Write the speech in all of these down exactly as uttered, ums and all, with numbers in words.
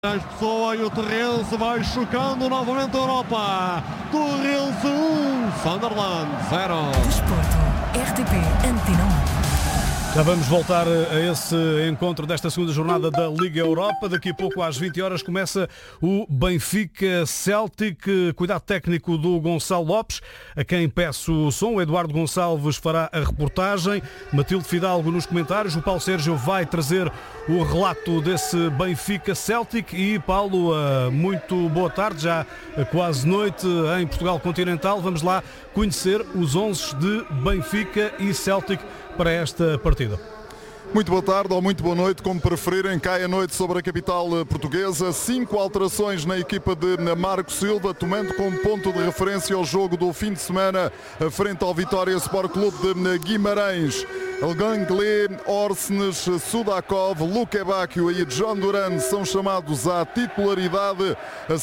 Pessoa e o Torrense vai chocando novamente a Europa. Torrense um, Sunderland zero. Desporto, R T P Antena um. Já vamos voltar a esse encontro desta segunda jornada da Liga Europa. Daqui a pouco, às vinte horas, começa o Benfica Celtic. Cuidado técnico do Gonçalo Lopes, a quem peço o som. O Eduardo Gonçalves fará a reportagem. Matilde Fidalgo nos comentários. O Paulo Sérgio vai trazer o relato desse Benfica Celtic. E, Paulo, muito boa tarde. Já quase noite em Portugal continental. Vamos lá conhecer os onze de Benfica e Celtic para esta partida. Muito boa tarde ou muito boa noite, como preferirem. Cai a noite sobre a capital portuguesa. Cinco alterações na equipa de Marco Silva, tomando como ponto de referência o jogo do fim de semana frente ao Vitória Sport Clube de Guimarães. Elgangle, Orsnes, Sudakov, Lukebakio e John Duran são chamados à titularidade.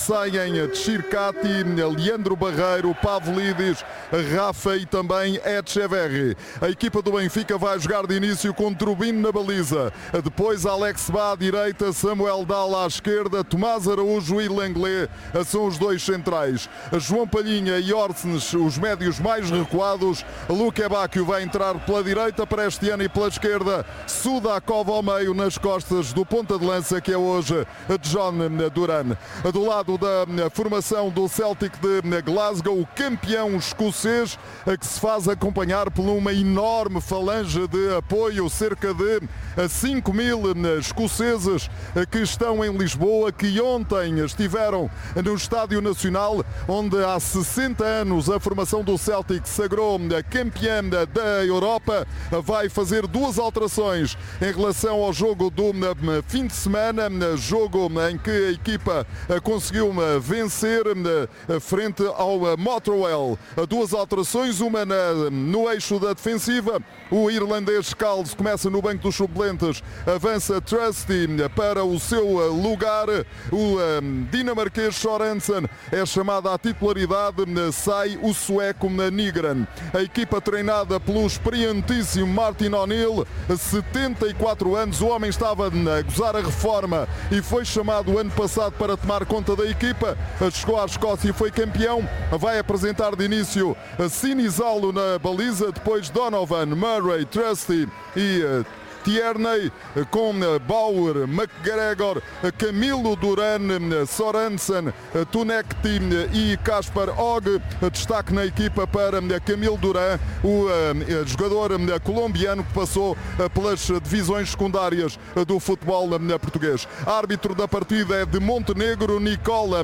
Saem Tchirkati, Leandro Barreiro, Pavlidis, Rafa e também Echeverri. A equipa do Benfica vai jogar de início com Trubin na baliza. Depois Alex Bá à direita, Samuel Dalla à esquerda, Tomás Araújo e Lenglet são os dois centrais. João Palhinha e Orsnes, os médios mais recuados. Lukebakio vai entrar pela direita para este ano e pela esquerda, Sudakov ao meio nas costas do ponta de lança que é hoje John Duran. Do lado da formação do Celtic de Glasgow, o campeão escocês, que se faz acompanhar por uma enorme falange de apoio, cerca de cinco mil escoceses que estão em Lisboa, que ontem estiveram no Estádio Nacional, onde há sessenta anos a formação do Celtic sagrou campeã da Europa. Vai vai fazer duas alterações em relação ao jogo do fim de semana, jogo em que a equipa conseguiu vencer frente ao Motherwell. Duas alterações, uma no eixo da defensiva. O irlandês Scales começa no banco dos suplentes, avança Trusty para o seu lugar. O dinamarquês Sorensen é chamado à titularidade, sai o sueco Nygren. A equipa treinada pelo experientíssimo Martin O'Neill, setenta e quatro anos, o homem estava a gozar a reforma e foi chamado o ano passado para tomar conta da equipa. Chegou à Escócia e foi campeão. Vai apresentar de início Sinizalo na baliza, depois Donovan, Murray, Trusty e Tierney, com Bauer, McGregor, Camilo Duran, Sorensen, Tunekti e Kaspar Og. Destaque na equipa para Camilo Duran, o jogador colombiano que passou pelas divisões secundárias do futebol português. Árbitro da partida é de Montenegro, Nikola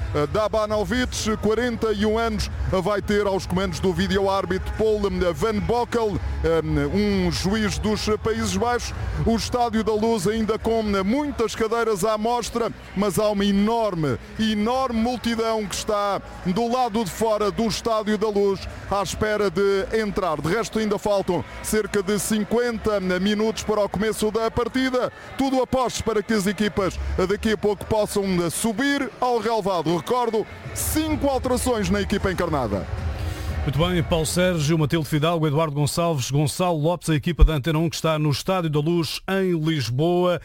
Dabanovic, quarenta e um anos, vai ter aos comandos do vídeo-árbitro Paul Van Bockel, um juiz dos Países Baixos. O Estádio da Luz ainda com muitas cadeiras à mostra, mas há uma enorme, enorme multidão que está do lado de fora do Estádio da Luz à espera de entrar. De resto ainda faltam cerca de cinquenta minutos para o começo da partida. Tudo apostos para que as equipas daqui a pouco possam subir ao relvado. Recordo, cinco alterações na equipa encarnada. Muito bem, Paulo Sérgio, Matilde Fidalgo, Eduardo Gonçalves, Gonçalo Lopes, a equipa da Antena um que está no Estádio da Luz em Lisboa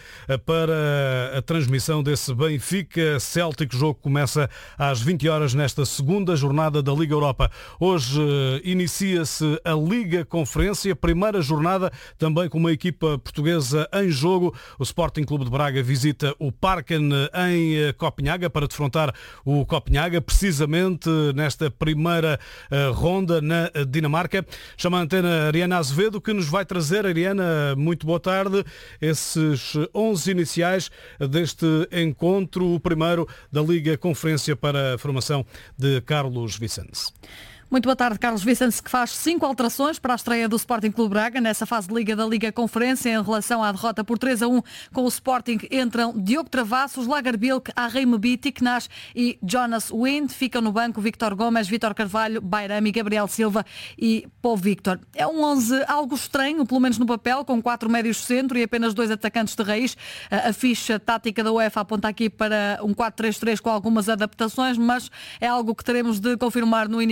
para a transmissão desse Benfica Celtic. O jogo começa às vinte horas nesta segunda jornada da Liga Europa. Hoje inicia-se a Liga Conferência, primeira jornada também com uma equipa portuguesa em jogo. O Sporting Clube de Braga visita o Parken em Copenhaga para defrontar o Copenhaga, precisamente nesta primeira ronda na Dinamarca. Chama a antena Ariana Azevedo, que nos vai trazer, Ariana, muito boa tarde, esses onze iniciais deste encontro, o primeiro da Liga Conferência para a formação de Carlos Vicente. Muito boa tarde, Carlos Vicente, que faz cinco alterações para a estreia do Sporting Clube Braga nessa fase de Liga da Liga Conferência. Em relação à derrota por três a um com o Sporting, entram Diogo Travassos, Lagerbilk, Arremebi, Tiknash e Jonas Wind. Ficam no banco Víctor Gomes, Vítor Carvalho, Bairami, Gabriel Silva e Paul Victor. É um onze algo estranho, pelo menos no papel, com quatro médios centro e apenas dois atacantes de raiz. A ficha tática da UEFA aponta aqui para um quatro três três com algumas adaptações, mas é algo que teremos de confirmar no início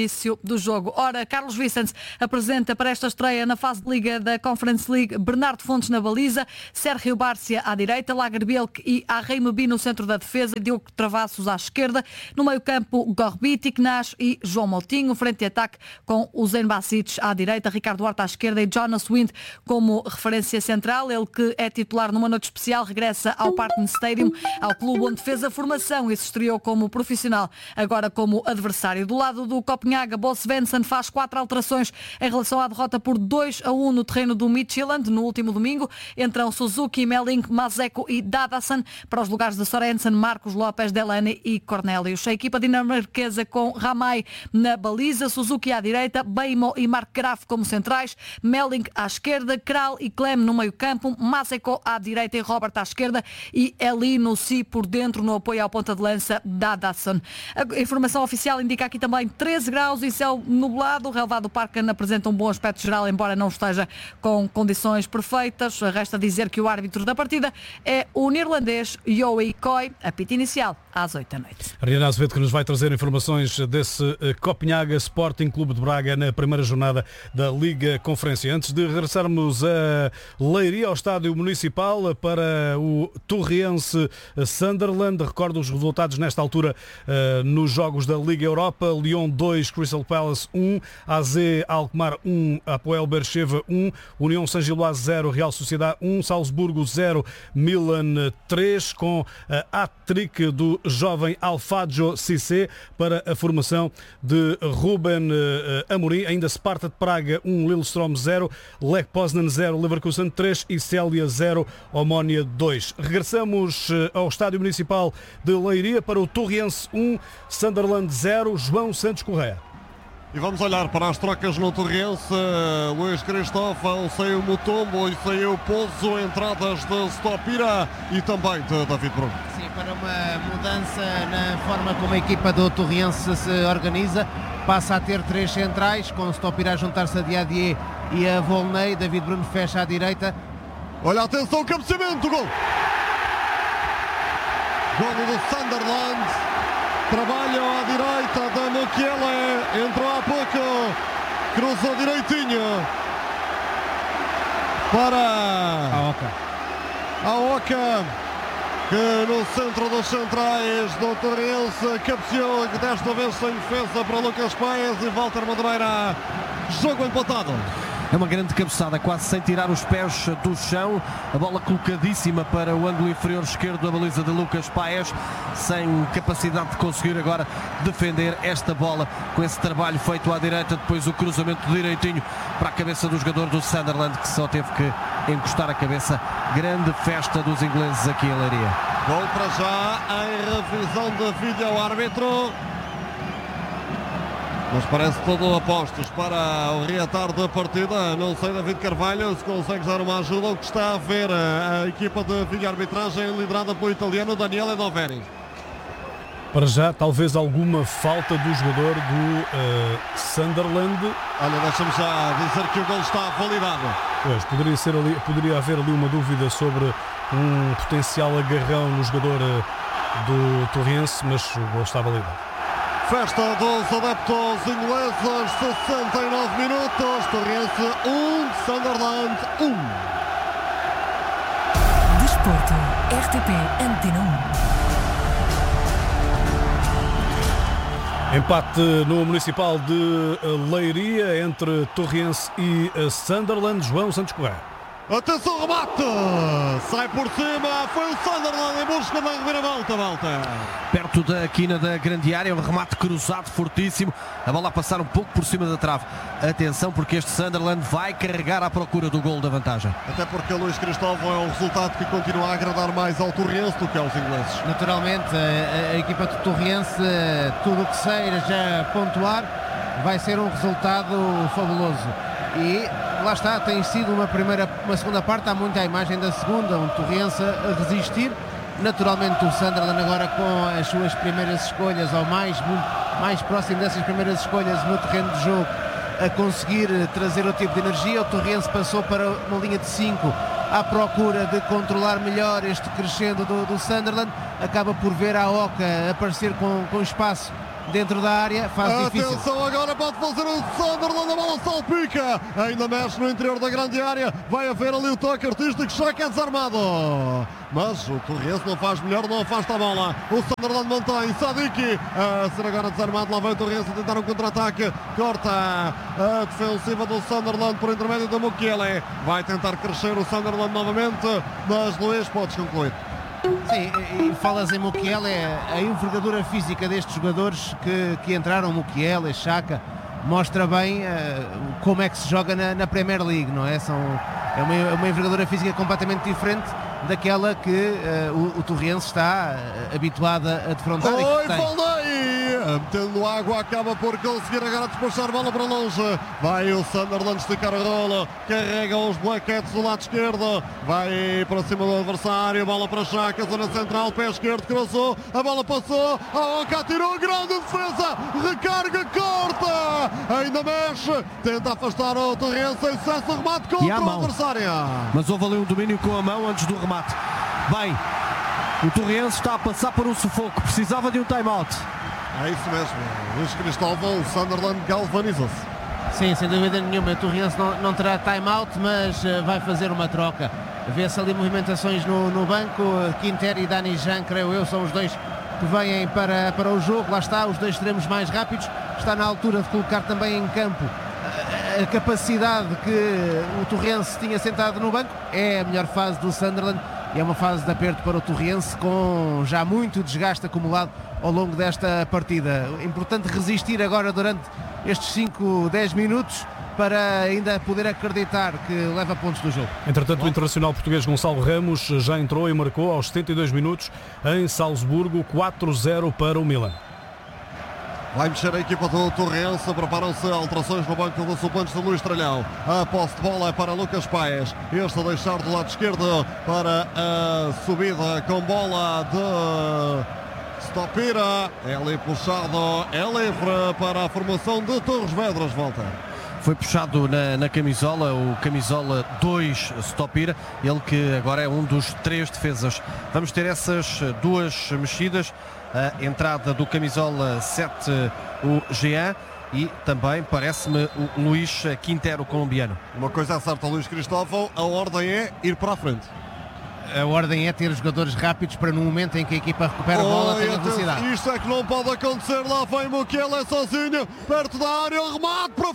do jogo. Ora, Carlos Vicente apresenta para esta estreia na fase de Liga da Conference League Bernardo Fontes na baliza, Sérgio Bárcia à direita, Lagerbielke e Arreimebi no centro da defesa, Diogo Travassos à esquerda, no meio campo Gorbitic, Nash e João Moutinho, frente de ataque com o Zen Basic à direita, Ricardo Horta à esquerda e Jonas Wind como referência central, ele que é titular numa noite especial, regressa ao Parken Stadium, ao clube onde fez a formação e se estreou como profissional, agora como adversário. Do lado do Copenhaga, Bo Svensson faz quatro alterações em relação à derrota por dois a um no terreno do Midtjylland no último domingo. Entram Suzuki, Melling, Mazeko e Dadasan para os lugares de Sorensen, Marcos Lopes, Delaney e Cornelius. A equipa dinamarquesa com Ramay na baliza, Suzuki à direita, Beimo e Mark Graf como centrais, Melling à esquerda, Kral e Clem no meio campo, Mazeko à direita e Robert à esquerda e Eli no Si por dentro no apoio ao ponta de lança Dadasan. A informação oficial indica aqui também treze graus e céu nublado. O relevado do Parken apresenta um bom aspecto geral, embora não esteja com condições perfeitas. Resta dizer que o árbitro da partida é o neerlandês Joey Coy. Apito inicial às oito da noite. Ariana Azevedo que nos vai trazer informações desse Copenhaga Sporting Clube de Braga na primeira jornada da Liga Conferência. Antes de regressarmos a Leiria, ao estádio municipal, para o Torriense Sunderland, recordo os resultados nesta altura uh, nos jogos da Liga Europa: Lyon dois, Crystal Palace um, A Z Alkmaar um, Apoel Beersheva um, União Saint-Gilloise zero, Real Sociedade um, Salzburgo zero, Milan três, com a hat-trick do jovem Alfajo Cissé para a formação de Ruben uh, Amorim. Ainda Sparta de Praga um, Lillestrøm zero, Lech Poznan zero, Leverkusen três e Célia zero, Omónia dois. Regressamos uh, ao estádio municipal de Leiria para o Torriense um, Sunderland zero, João Santos Correia. E vamos olhar para as trocas no Torriense. Luís Cristóvão, saiu Mutombo e saiu Pozo, entradas de Stopira e também de David Bruno. Sim, para uma mudança na forma como a equipa do Torriense se organiza, passa a ter três centrais, com Stopira a juntar-se a Diadier e a Volney. David Bruno fecha à direita. Olha, atenção, cabeceamento, gol! Gol do Sunderland. Trabalham à direita da Mukiele, entrou há pouco, cruzou direitinho para A Oca. A Oca, que no centro dos centrais do Torriense cabeceou, desta vez sem defesa para Lucas Paes e Walter Madureira. Jogo empatado. É uma grande cabeçada, quase sem tirar os pés do chão. A bola colocadíssima para o ângulo inferior esquerdo da baliza de Lucas Paes, sem capacidade de conseguir agora defender esta bola com esse trabalho feito à direita. Depois o cruzamento direitinho para a cabeça do jogador do Sunderland, que só teve que encostar a cabeça. Grande festa dos ingleses aqui em Leiria. Gol para já em revisão de vídeo ao árbitro. Mas parece todo apostos para o reatar da partida. Não sei, David Carvalho, se consegues dar uma ajuda. O que está a ver a equipa de vídeo-arbitragem liderada pelo italiano Daniele Doveri. Para já, talvez alguma falta do jogador do uh, Sunderland. Olha, deixa-me já dizer que o gol está validado. Pois, poderia, ser ali, poderia haver ali uma dúvida sobre um potencial agarrão no jogador uh, do Torriense, mas o gol está validado. Festa dos adeptos ingleses, sessenta e nove minutos, Torriense um, Sunderland um. Desporto, R T P Antena um. Empate no Municipal de Leiria entre Torriense e Sunderland. João Santos Correia. Atenção, remate! Sai por cima, foi o Sunderland em busca da reviravolta, volta. Perto da quina da grande área, um remate cruzado fortíssimo, a bola a passar um pouco por cima da trave. Atenção, porque este Sunderland vai carregar à procura do gol da vantagem. Até porque Luís Cristóvão é um resultado que continua a agradar mais ao Torriense do que aos ingleses. Naturalmente, a, a equipa do Torriense, tudo o que seja pontuar, vai ser um resultado fabuloso. E lá está, tem sido uma primeira, uma segunda parte, há muito à imagem da segunda, um Torriense a resistir. Naturalmente o Sunderland agora com as suas primeiras escolhas, ou mais, muito, mais próximo dessas primeiras escolhas no terreno de jogo, a conseguir trazer o tipo de energia. O Torriense passou para uma linha de cinco à procura de controlar melhor este crescendo do, do Sunderland. Acaba por ver a Oca aparecer com, com espaço dentro da área, faz difícil. Atenção, agora pode fazer o Sunderland, a bola salpica, ainda mexe no interior da grande área, vai haver ali o toque artístico, Chaka é desarmado, mas o Torrense não faz melhor, não afasta a bola, o Sunderland mantém, Sadiki a ser agora desarmado, lá vai o Torrense a tentar um contra-ataque, corta a defensiva do Sunderland por intermédio do Mukiele, vai tentar crescer o Sunderland novamente, mas Luís, podes concluir. Sim, e falas em Mukiele, a envergadura física destes jogadores que, que entraram, Mukiele, Chaka, mostra bem uh, como é que se joga na, na Premier League, não é? São, é uma, uma envergadura física completamente diferente daquela que uh, o, o Torrense está uh, habituado a defrontar. Oi, Valdei! Metendo água, acaba por conseguir agora despachar a bola para longe. Vai o Sunderland esticar a rola, carrega os Black Cats do lado esquerdo, vai para cima do adversário, bola para Chaka, zona central, pé esquerdo, cruzou, a bola passou, a Oca tirou, grande defesa, recarga, corta, ainda mexe, tenta afastar o Torrense, excesso remate contra o adversário. Mas houve ali um domínio com a mão antes do remate. Bem, o Torrense está a passar por um sufoco, precisava de um time-out. É isso mesmo, Luís Cristóvão, o Sunderland galvaniza-se. Sim, sem dúvida nenhuma, o Torrense não, não terá time-out, mas uh, vai fazer uma troca. Vê-se ali movimentações no, no banco, Quintero e Dani Jean, creio eu, são os dois que vêm para, para o jogo, lá está, os dois extremos mais rápidos, está na altura de colocar também em campo a, a capacidade que o Torrense tinha sentado no banco, é a melhor fase do Sunderland. E é uma fase de aperto para o Torrense com já muito desgaste acumulado ao longo desta partida. É importante resistir agora durante estes cinco, dez minutos para ainda poder acreditar que leva pontos do jogo. Entretanto, o internacional português Gonçalo Ramos já entrou e marcou aos setenta e dois minutos em Salzburgo, quatro a zero para o Milan. Vai mexer a equipa do Torrense, preparam-se alterações no banco dos suplentes de Luís Tralhão. A posse de bola é para Lucas Paes. Este a deixar do lado esquerdo para a subida com bola de Stopira. É ali puxado, é livre para a formação de Torres Vedras. Volta. Foi puxado na, na camisola, o camisola dois Stopira, ele que agora é um dos três defesas. Vamos ter essas duas mexidas. A entrada do camisola sete, o Jean, e também parece-me o Luís Quintero, colombiano. Uma coisa é certa, Luís Cristóvão, a ordem é ir para a frente. A ordem é ter jogadores rápidos para no momento em que a equipa recupera a bola oh, tenha velocidade. Isto é que não pode acontecer, lá vem Mukiele sozinho, perto da área, remate para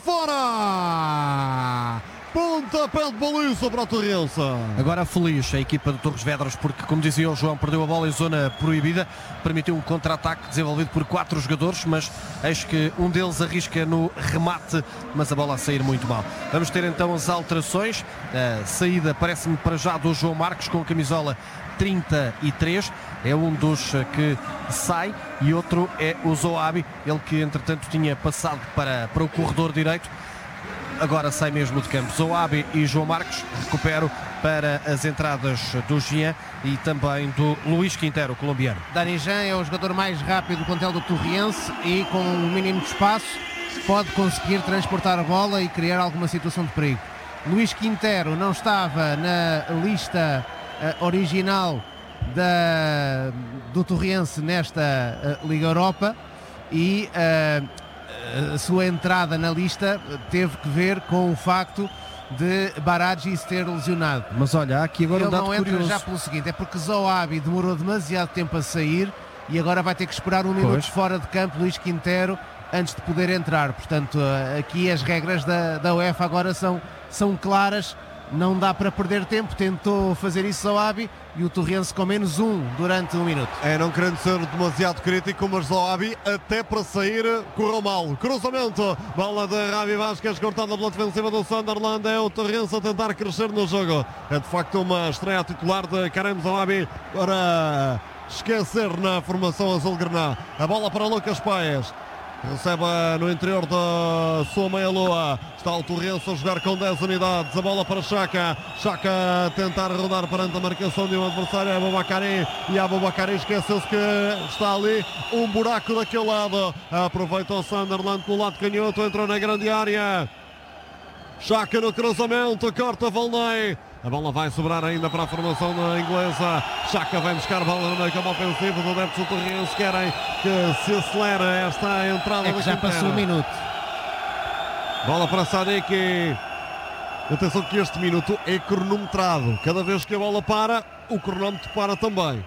fora! Pontapé de baliza para a Torrense. Agora feliz a equipa de Torres Vedras, porque, como dizia o João, perdeu a bola em zona proibida, permitiu um contra-ataque desenvolvido por quatro jogadores, mas eis que um deles arrisca no remate, mas a bola a sair muito mal. Vamos ter então as alterações. A saída parece-me para já do João Marcos com a camisola trinta e três, é um dos que sai, e outro é o Zoabi, ele que entretanto tinha passado para, para o corredor direito. Agora sai mesmo de campo. Zoabi e João Marcos recuperam para as entradas do Jean e também do Luís Quintero, colombiano. Dani Jean é o jogador mais rápido do plantel do Torrense e com um mínimo de espaço pode conseguir transportar a bola e criar alguma situação de perigo. Luís Quintero não estava na lista uh, original da, do Torrense nesta uh, Liga Europa e uh, a sua entrada na lista teve que ver com o facto de Baragi se ter lesionado. Mas olha, há aqui agora ele um dado não entra curioso. Já pelo seguinte, é porque Zoabi demorou demasiado tempo a sair e agora vai ter que esperar um minuto pois. fora de campo, Luís Quintero, antes de poder entrar. Portanto, aqui as regras da, da UEFA agora são, são claras, não dá para perder tempo, tentou fazer isso Zoabi e o Torrense com menos um durante um minuto. É, não querendo ser demasiado crítico, mas Zoabi até para sair correu mal. Cruzamento, bola de Ravi Vasquez cortada pela defensiva do Sunderland, é o Torrense a tentar crescer no jogo. É de facto uma estreia titular de Karim Zoabi para esquecer na formação azul-grená. A bola para Lucas Paes. Recebe no interior da sua meia-lua. Está o Torrense a jogar com dez unidades. A bola para Chaka. Chaka a tentar rodar perante a marcação de um adversário. É Aboubakari. E a Aboubakari esqueceu-se que está ali um buraco daquele lado. Aproveita o Sunderland pelo lado canhoto. Entrou na grande área. Chaka no cruzamento. Corta Volney. A bola vai sobrar ainda para a formação da inglesa. Xhaka vai buscar a bola no meio campo ofensivo. Os adeptos do Torrense querem que se acelere esta entrada. É que já passou um minuto. Bola para Sadiki. Atenção que este minuto é cronometrado. Cada vez que a bola para, o cronómetro para também.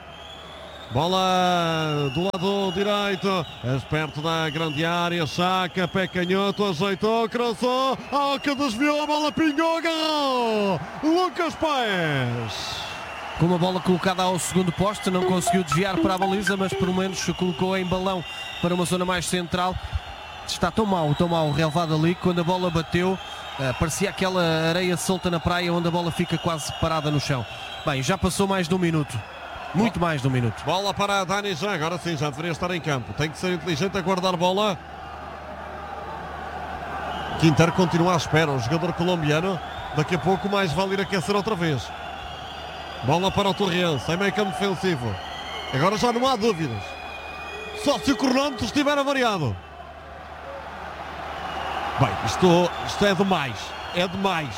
Bola do lado direito, perto da grande área. Xhaka, pé canhoto, ajeitou, cruzou. Oh, que desviou, a bola pingou, agarrou Lucas Paes. Com uma bola colocada ao segundo poste, não conseguiu desviar para a baliza, mas pelo menos colocou em balão para uma zona mais central. Está tão mal, tão mal relevado ali, quando a bola bateu, uh, parecia aquela areia solta na praia onde a bola fica quase parada no chão. Bem, já passou mais de um minuto. Muito mais de um minuto. Bola para Dani já, agora sim, já deveria estar em campo. Tem que ser inteligente a guardar bola. Quintero continua à espera, o jogador colombiano. Daqui a pouco mais vale ir aquecer outra vez. Bola para o Torrense, em meio campo defensivo. Agora já não há dúvidas. Só se o cronómetro estiver avariado. Bem, isto, isto é demais. É demais.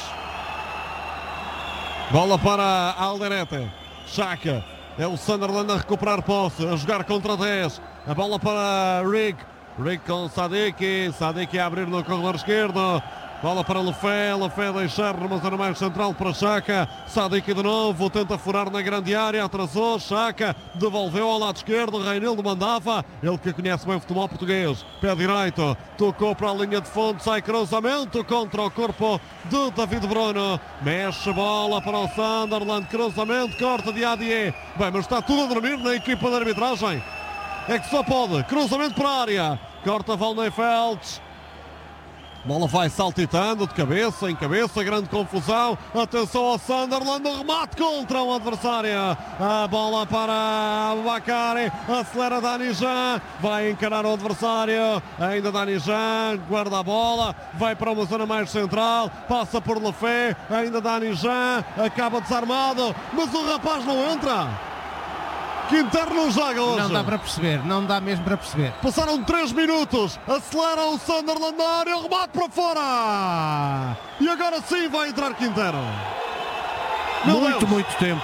Bola para Alderete. Xhaka. É o Sunderland a recuperar posse, a jogar contra dez. A bola para Rick. Rick com Sadiki. Sadiki a abrir no corredor esquerdo. Bola para Lefé. Lefé deixar numa zona mais central para Xhaka. Sadiki de novo. Tenta furar na grande área. Atrasou. Xhaka devolveu ao lado esquerdo. Reinildo mandava. Ele que conhece bem o futebol português. Pé direito. Tocou para a linha de fundo. Sai cruzamento contra o corpo de David Bruno. Mexe bola para o Sunderland. Cruzamento. Corta de Adié. Bem, mas está tudo a dormir na equipa de arbitragem. É que só pode. Cruzamento para a área. Corta Van Neufeld. Bola vai saltitando de cabeça em cabeça, grande confusão. Atenção ao Sunderland, o remate contra o adversário. A bola para Bakary, acelera Dani Jean, vai encarar o adversário. Ainda Dani Jean, guarda a bola, vai para uma zona mais central, passa por Lefé, ainda Dani Jean, acaba desarmado, mas o rapaz não entra. Quintero não joga hoje. Não dá para perceber, não dá mesmo para perceber. Passaram três minutos, acelera o Sunderland na área, o remate para fora. E agora sim vai entrar Quintero. Meu muito, Deus. muito tempo.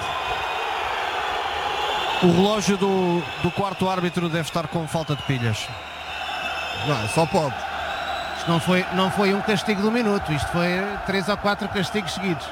O relógio do, do quarto árbitro deve estar com falta de pilhas. Não, só pode. Isto não foi, não foi um castigo do minuto, isto foi três ou quatro castigos seguidos.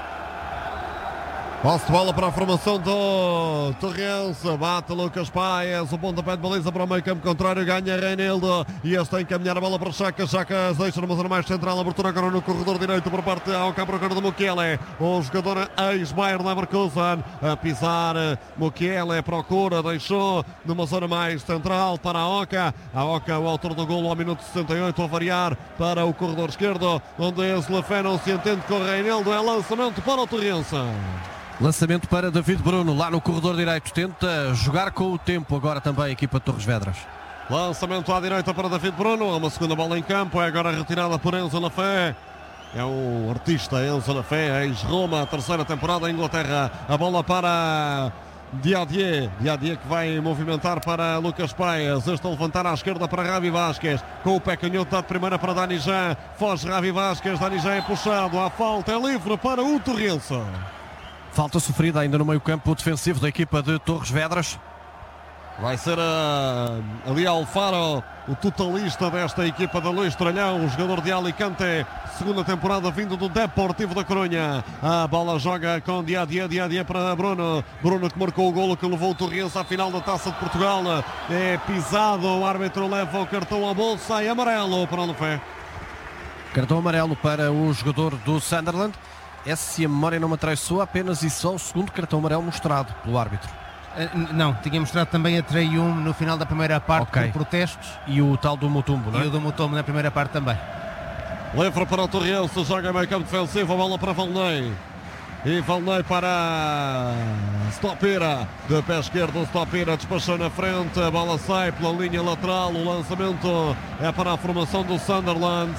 Posse de bola para a formação do Torrense. Bate Lucas Paes. O pontapé de baliza para o meio campo contrário. Ganha Reinildo. E este tem que encaminhar a bola para Xhaka. Xhaka deixa numa zona mais central. Abertura agora no corredor direito por parte ao campo agora do Mukiele. O jogador ex-Bayer Leverkusen a pisar. Mukiele procura. Deixou numa zona mais central para a Oca. A Oca, o autor do golo ao minuto sessenta e oito, a variar para o corredor esquerdo, onde esse Lefé não se entende com o Reinildo. É lançamento para o Torrense. Lançamento para David Bruno, lá no corredor direito. Tenta jogar com o tempo agora também a equipa de Torres Vedras. Lançamento à direita para David Bruno. Uma segunda bola em campo. É agora retirada por Enzo Lefé. É o artista Enzo Lefé, ex-Roma, terceira temporada em Inglaterra. A bola para Diadier. Diadier que vai movimentar para Lucas Paes. Este a levantar à esquerda para Ravi Vázquez. Com o pé canhoto dado primeira para Dani Jean. Foge Ravi Vázquez. Dani Jean é puxado. A falta é livre para o Torrense. Falta sofrida ainda no meio campo defensivo da equipa de Torres Vedras. Vai ser uh, ali Alfaro, o totalista desta equipa de Luís Tralhão, o jogador de Alicante, segunda temporada vindo do Deportivo da Coruña. A bola joga com Diadier, Diadier para Bruno. Bruno que marcou o golo que levou o Torrense à final da Taça de Portugal. É pisado, o árbitro leva o cartão à bolsa e amarelo para o Lefé. Cartão amarelo para o jogador do Sunderland. É, se a memória não me atraiçoa, apenas e só o segundo cartão amarelo mostrado pelo árbitro. Uh, não, tinha mostrado também a Treyum no final da primeira parte, okay, por protestos. E o tal do Mutombo, não é? E o do Mutombo na primeira parte também. Leva para o Torrense, joga meio campo defensivo, a bola para Valnei. E Valnei para Stopira, de pé esquerdo Stopira despachou na frente, a bola sai pela linha lateral, o lançamento é para a formação do Sunderland.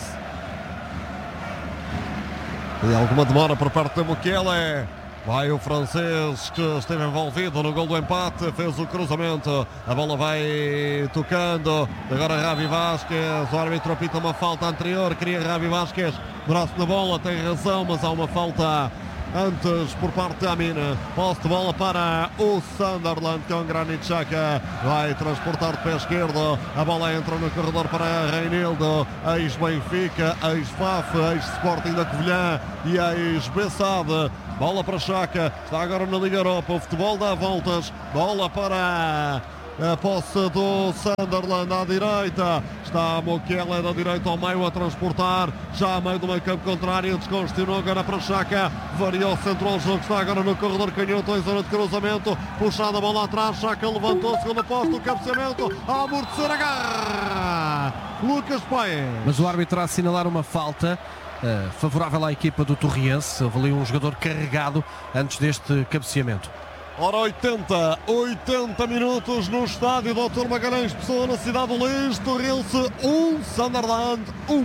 E alguma demora por parte do Mukiele. Vai o francês que esteve envolvido no gol do empate, fez o cruzamento, a bola vai tocando, agora Ravi Vázquez, o árbitro apita uma falta anterior, queria Ravi Vázquez, braço na bola, tem razão, mas há uma falta antes por parte da Amina. Posse de bola para o Sunderland com Granit Xhaka. Vai transportar de pé esquerdo. A bola entra no corredor para Reinildo. Ex-Benfica, ex-F A F, ex-Sporting da Covilhã e ex-Bessade. Bola para Xhaka. Está agora na Liga Europa. O futebol dá voltas. Bola para a posse do Sunderland à direita. Está a Mukiele da direita ao meio a transportar. Já a meio do meio campo contrário. Desconstinuou agora para Xhaka. Variou, centrou o jogo. Está agora no corredor canhoto em zona de cruzamento. Puxada a bola atrás. Xhaka levantou. Segunda posse do cabeceamento. A amortecer a garra. Lucas Paes. Mas o árbitro a assinalar uma falta uh, favorável à equipa do Torriense. Houve ali um jogador carregado antes deste cabeceamento. Ora, oitenta, oitenta minutos no estádio doutor Magalhães Pessoa, na cidade do Lins. Torrense um, Sunderland um.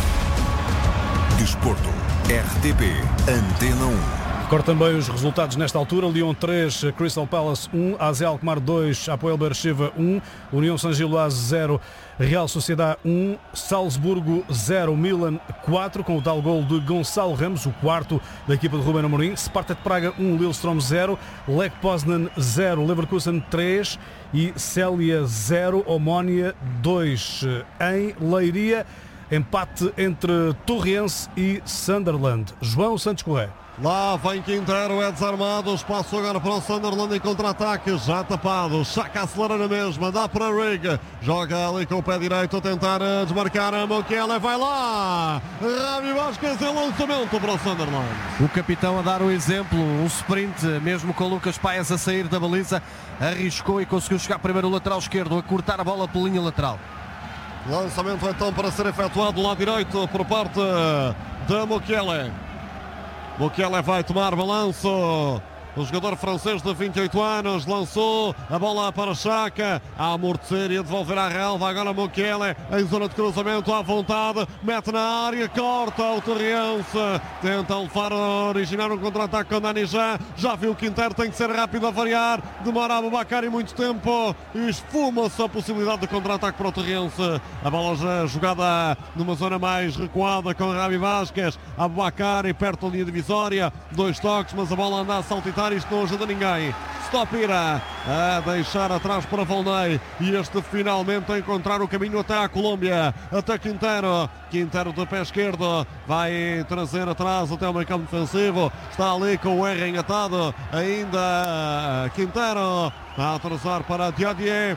Desporto, R T P, Antena um. Recordo também os resultados nesta altura. Lyon três, Crystal Palace um, A Z Alkmaar dois, Apoel Beersheva um, União San-Gilás zero, Real Sociedade um, Salzburgo zero, Milan quatro, com o tal gol de Gonçalo Ramos, o quarto da equipa de Ruben Amorim. Sparta de Praga um, Lillestrøm zero, Lech Poznan zero, Leverkusen três e Célia zero, Omónia dois. Em Leiria, empate entre Torrense e Sunderland. João Santos Correia. Lá vem Quintero, é desarmado, espaço agora para o Sunderland em contra-ataque, já tapado, Xhaka acelera na mesma, dá para Rig, joga ali com o pé direito a tentar desmarcar a Mukiele, vai lá, Ravi Vasquez é lançamento para o Sunderland. O capitão a dar o exemplo, um sprint, mesmo com o Lucas Paes a sair da baliza, arriscou e conseguiu chegar primeiro o lateral esquerdo, a cortar a bola pela linha lateral. Lançamento então para ser efetuado do lado direito por parte da Mukiele. Mukiele vai tomar balanço. O jogador francês de vinte e oito anos lançou a bola para Xhaka, a amortecer e a devolver à relva. Agora Mukiele em zona de cruzamento à vontade, mete na área, corta o Torriense, tenta levar a originar um contra-ataque com Dani já. Já viu o Quintero, tem que ser rápido a variar, demora a Aboubakar e muito tempo e esfuma-se a possibilidade de contra-ataque para o Torriense. A bola já jogada numa zona mais recuada com Ravi Vasquez, Aboubakar e perto da linha divisória, dois toques, mas a bola anda a saltitar. Isto não ajuda ninguém. Stopira a deixar atrás para Volney e este finalmente a encontrar o caminho até à Colômbia, até Quintero. Quintero de pé esquerdo vai trazer atrás até o meio campo defensivo, está ali com o R engatado ainda. Quintero a atrasar para Diadier.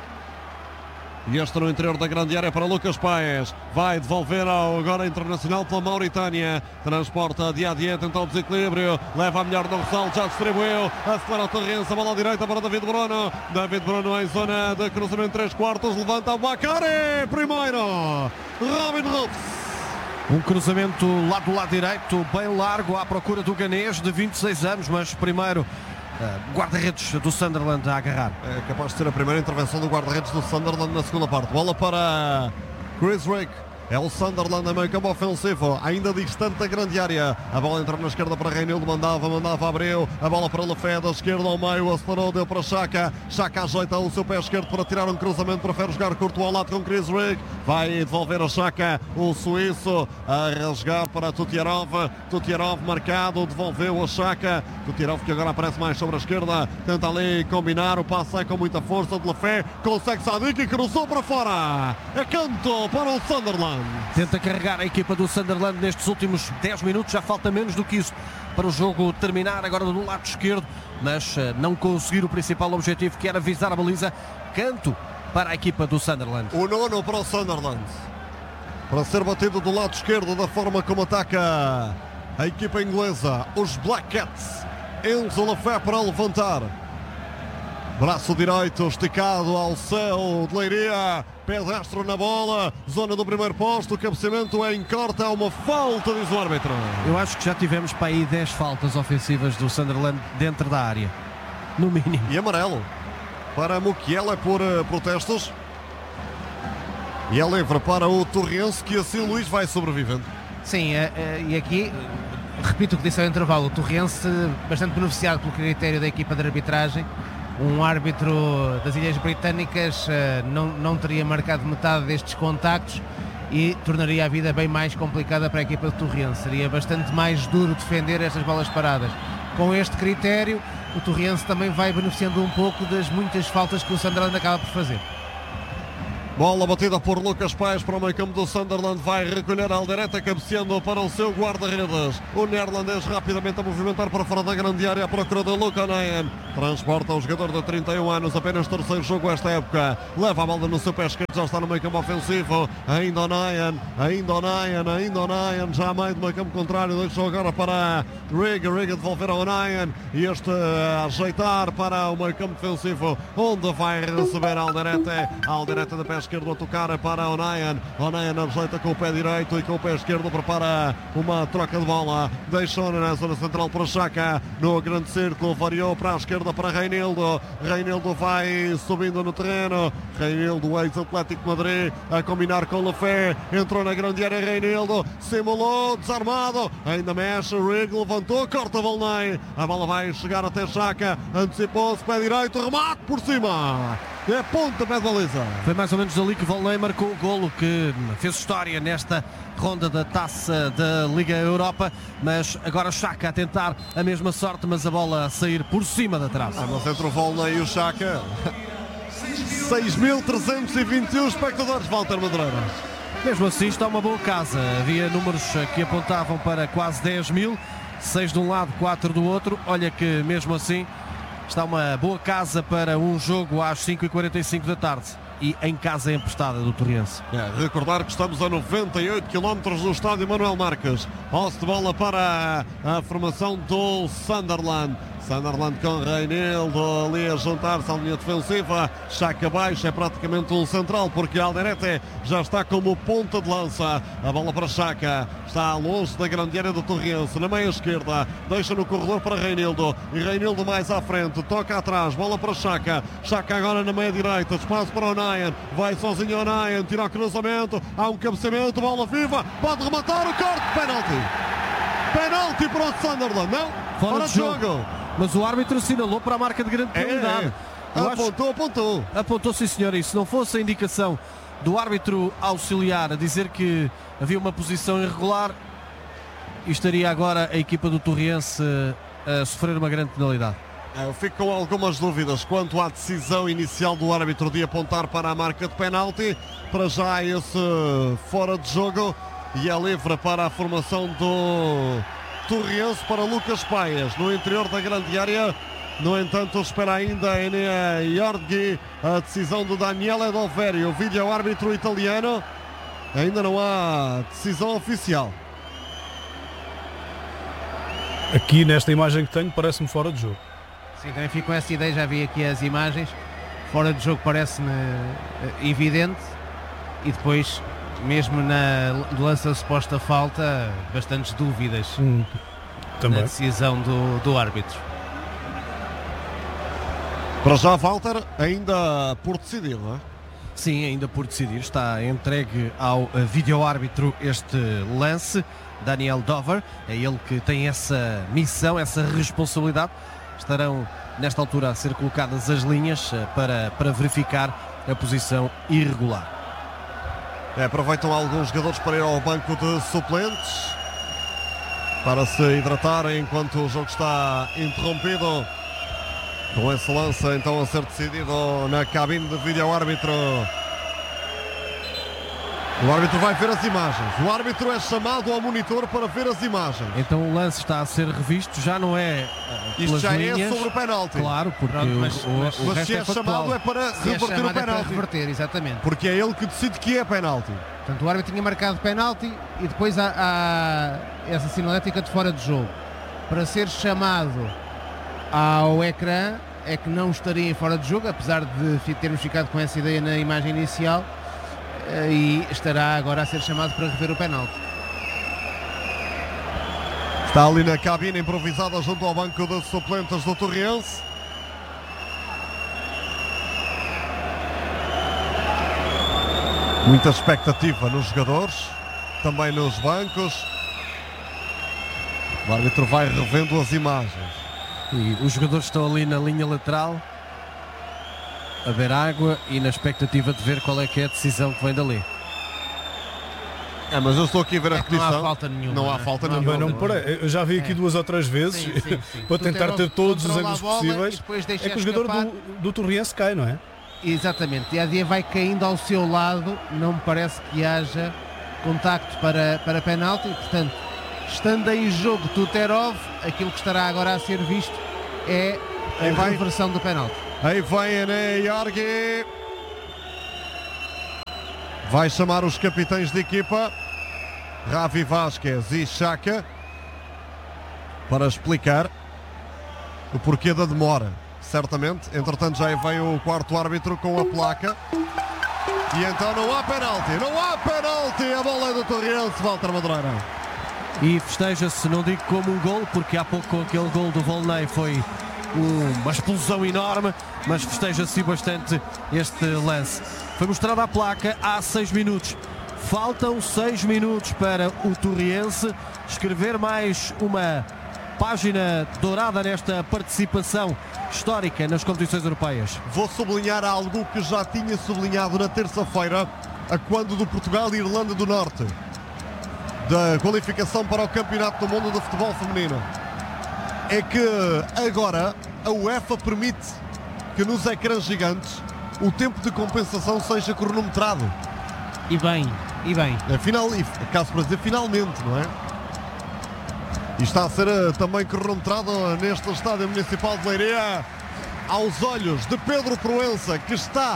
E este no interior da grande área para Lucas Paes. Vai devolver ao agora internacional pela Mauritânia. Transporta Diadier, tenta o desequilíbrio. Leva a melhor no ressalto, já distribuiu. Acelera o Torrense, a bola à direita para David Bruno. David Bruno em zona de cruzamento três quartos. Levanta o Bakary. Primeiro, Robin Rups. Um cruzamento lá do lado direito, bem largo, à procura do ganês de vinte e seis anos, mas primeiro Uh, guarda-redes do Sunderland a agarrar. É capaz de ser a primeira intervenção do guarda-redes do Sunderland na segunda parte. Bola para Chris Rick. É o Sunderland a meio campo ofensivo, ainda distante da grande área. A bola entra na esquerda para Reinildo, mandava, mandava, abriu. A bola para Lefebvre, da esquerda ao meio, acelerou, deu para Xhaka. Xhaka ajeita o seu pé esquerdo para tirar um cruzamento, prefere jogar curto ao lado com Chris Rick. Vai devolver a Xhaka, o suíço, a rasgar para Tutierov. Tutierov marcado, devolveu a Xhaka. Tutierov que agora aparece mais sobre a esquerda, tenta ali combinar, o passe sai com muita força de Lefebvre, consegue Sadik e cruzou para fora. É canto para o Sunderland. Tenta carregar a equipa do Sunderland nestes últimos dez minutos, já falta menos do que isso para o jogo terminar, agora do lado esquerdo, mas não conseguir o principal objetivo, que era visar a baliza. Canto para a equipa do Sunderland. O nono para o Sunderland, para ser batido do lado esquerdo da forma como ataca a equipa inglesa, os Black Cats. Enzo Lefebvre para levantar, braço direito esticado ao céu de Leiria, pedestre na bola, zona do primeiro posto, o cabeceamento é em corte, há uma falta, diz o árbitro. Eu acho que já tivemos para aí dez faltas ofensivas do Sunderland dentro da área, no mínimo. E amarelo para Mukiele por uh, protestos. E é livre para o Torrense, que assim Luís vai sobrevivendo. Sim, é, é, e aqui repito o que disse ao intervalo, o Torrense bastante beneficiado pelo critério da equipa de arbitragem. Um árbitro das Ilhas Britânicas uh, não, não teria marcado metade destes contactos e tornaria a vida bem mais complicada para a equipa de Torrense. Seria bastante mais duro defender estas bolas paradas. com este critério, o Torriense também vai beneficiando um pouco das muitas faltas que o Sunderland acaba por fazer. Bola batida por Lucas Paes para o meio campo do Sunderland, vai recolher a Alderete, cabeceando para o seu guarda-redes. O neerlandês rapidamente a movimentar para fora da grande área à procura de Luca Nayen. Transporta o jogador de trinta e um anos, apenas terceiro jogo esta época. Leva a bola no seu pé esquerdo, já está no meio campo ofensivo. Ainda o Nayen, ainda o Nayen, ainda o Nayen, já a meio do meio campo contrário. Deixou agora para Rig, Rig devolver ao Nayen e este a ajeitar para o meio campo defensivo, onde vai receber a Alderete. A Alderete de pé esquerdo a tocar para o Nayen. O Nayen ajeita com o pé direito e com o pé esquerdo prepara uma troca de bola. Deixou na zona central para Xhaka. No grande círculo, variou para a esquerda para Reinildo. Reinildo vai subindo no terreno. Reinildo, ex-Atlético de Madrid, a combinar com Lefé. Entrou na grande área Reinildo. Simulou, desarmado. Ainda mexe, Rig levantou, corta o Volney. A bola vai chegar até Xhaka. Antecipou-se, pé direito, remate por cima. É ponta, pé de baliza. Foi mais ou menos ali que Volney marcou o golo que fez história nesta ronda da Taça da Liga Europa, mas agora Xhaka a tentar a mesma sorte, mas a bola a sair por cima da trave. Mas entre o Volney e o Xhaka, seis mil trezentos e vinte e um espectadores, Walter Madureira. Mesmo assim está uma boa casa, havia números que apontavam para quase dez mil, seis de um lado, quatro do outro. Olha que mesmo assim está uma boa casa para um jogo às cinco e quarenta e cinco da tarde e em casa emprestada do Torriense. É, recordar que estamos a noventa e oito quilómetros do estádio Manuel Marques. Posse de bola para a, a formação do Sunderland. Sunderland com Reinildo ali a juntar-se à linha defensiva. Xhaka baixo, é praticamente um central, porque Alderete já está como ponta de lança. A bola para Xhaka, está longe da grande área do Torriense, na meia esquerda, deixa no corredor para Reinildo, e Reinildo mais à frente, toca atrás, bola para Xhaka. Xhaka agora na meia direita, espaço para o Nayen, vai sozinho o Nayen, tira o cruzamento, há um cabeceamento, bola viva, pode rematar o corte, penalti. Penalti para o Sunderland, não? Fora, Fora de jogo. jogo. Mas o árbitro assinalou para a marca de grande penalidade. É, é. Apontou, apontou. Apontou, sim senhor, e se não fosse a indicação do árbitro auxiliar a dizer que havia uma posição irregular, estaria agora a equipa do Torriense a sofrer uma grande penalidade. Eu fico com algumas dúvidas quanto à decisão inicial do árbitro de apontar para a marca de penalti. Para já esse fora de jogo, e é livre para a formação do Torriense, para Lucas Paes no interior da grande área. No entanto, espera ainda Enea Iorghi a decisão do Daniele Dolveri, o vídeo árbitro italiano. Ainda não há decisão oficial. Aqui nesta imagem que tenho parece-me fora de jogo. Sim, também fico com essa ideia, já vi aqui as imagens. Fora de jogo parece-me evidente, e depois, mesmo na lance da suposta falta, bastantes dúvidas hum, também. na decisão do, do árbitro. Para já, Walter, ainda por decidir, não é? Sim, ainda por decidir. Está entregue ao vídeo-árbitro este lance, Daniel Dover. É ele que tem essa missão, essa responsabilidade. Estarão, nesta altura, a ser colocadas as linhas para, para verificar a posição irregular. É, aproveitam alguns jogadores para ir ao banco de suplentes para se hidratarem enquanto o jogo está interrompido. Com esse lance então a ser decidido na cabine de vídeo-árbitro. O árbitro vai ver as imagens. O árbitro é chamado ao monitor para ver as imagens. Então o lance está a ser revisto, já não é uh, Isto já linhas. É sobre o penalti. Claro, porque Pronto, mas, o, mas, o mas resto se é, é chamado é para se reverter é o chamado é para penalti. reverter, exatamente. Porque é ele que decide que é penalti. Portanto, o árbitro tinha marcado penalti e depois há, há essa sinalética de fora de jogo. Para ser chamado ao ecrã é que não estaria em fora de jogo, apesar de termos ficado com essa ideia na imagem inicial, e estará agora a ser chamado para rever o penalti. Está ali na cabine improvisada junto ao banco de suplentes do Torriense. Muita expectativa nos jogadores, também nos bancos. O árbitro vai revendo as imagens. E os jogadores estão ali na linha lateral a beber água e na expectativa de ver qual é que é a decisão que vem dali. É, mas eu estou aqui a ver a É que não repetição. há falta nenhuma. Não há falta Não há nenhuma. Não, não parei. Eu já vi aqui É. duas ou três vezes Sim, sim, sim. para tentar Tuterov ter todos os controla ângulos a bola possíveis. e depois deixa É que o jogador escapar. do, do Torriense cai, não é? Exatamente. E a dia vai caindo ao seu lado. Não me parece que haja contacto para, para penalti. Portanto, estando em jogo Tuterov, aquilo que estará agora a ser visto é a Aí vai. reversão do penalti. Aí vem Ené Iorgui. Vai chamar os capitães de equipa, Ravi Vázquez e Xhaka, para explicar o porquê da demora. Certamente, entretanto já vem o quarto árbitro com a placa. E então não há penalti, não há penalti. A bola é do Torriense, Walter Madureira. E festeja-se, não digo como um gol, porque há pouco com aquele gol do Volney foi uma explosão enorme, mas festeja-se bastante este lance. Foi mostrada a placa há seis minutos. Faltam seis minutos para o Torriense escrever mais uma página dourada nesta participação histórica nas competições europeias. Vou sublinhar algo que já tinha sublinhado na terça-feira, a quando do Portugal e Irlanda do Norte, da qualificação para o Campeonato do Mundo de Futebol Feminino. É que agora a UEFA permite que nos ecrãs gigantes o tempo de compensação seja cronometrado. E bem, e bem. Afinal, e caso para dizer finalmente, não é? E está a ser uh, também cronometrado neste estádio municipal de Leiria, aos olhos de Pedro Proença, que está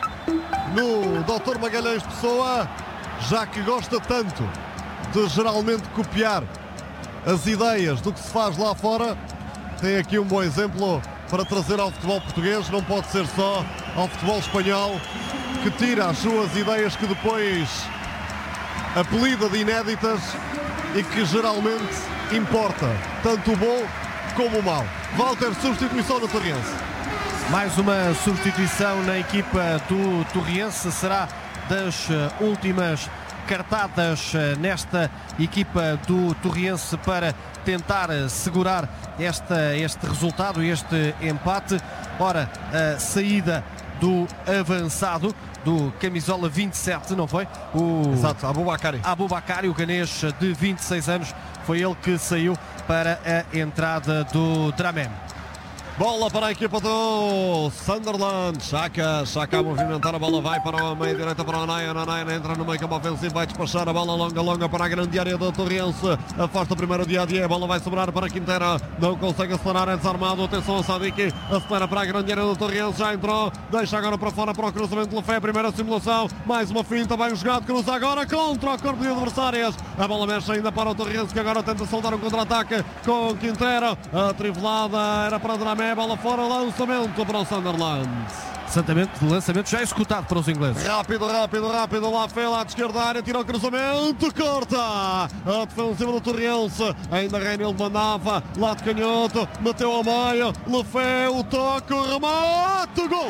no doutor Magalhães Pessoa, já que gosta tanto de geralmente copiar as ideias do que se faz lá fora. Tem aqui um bom exemplo para trazer ao futebol português. Não pode ser só ao futebol espanhol, que tira as suas ideias, que depois apelida de inéditas e que geralmente importa tanto o bom como o mau. Walter, substituição do Torriense. Mais uma substituição na equipa do Torriense, será das últimas cartadas nesta equipa do Torriense para tentar segurar esta, este resultado, este empate. Ora, a saída do avançado, do camisola vinte e sete, não foi? O Exato, Aboubakari. Aboubakari, o ganês de vinte e seis anos, foi ele que saiu para a entrada do Dramem. Bola para a equipa do Sunderland. Xhaka, Xhaka a movimentar, a bola vai para a meia direita para o Anaia. Anaia entra no meio campo ofensivo, vai despachar a bola longa, longa para a grande área do Torriense. Afasta primeiro o dia a dia, a bola vai sobrar para Quintera. Não consegue acelerar, é desarmado. Atenção a Sadik, acelera para a grande área do Torriense. Já entrou, deixa agora para fora para o cruzamento de Lefé. Primeira simulação, mais uma finta, bem jogado, cruza agora contra o corpo de adversárias. A bola mexe ainda para o Torriense, que agora tenta soltar um contra-ataque com Quintera. A trivelada era para Dramé. Bola fora, lançamento para o Sunderland. Exatamente, lançamento já executado para os ingleses. Rápido, rápido, rápido, lá foi lá de esquerda, área, tira o cruzamento, corta a defensiva do Torriense, ainda Reinildo mandava, lado canhoto, meteu ao meio, Lefé, o toque, o remate, gol!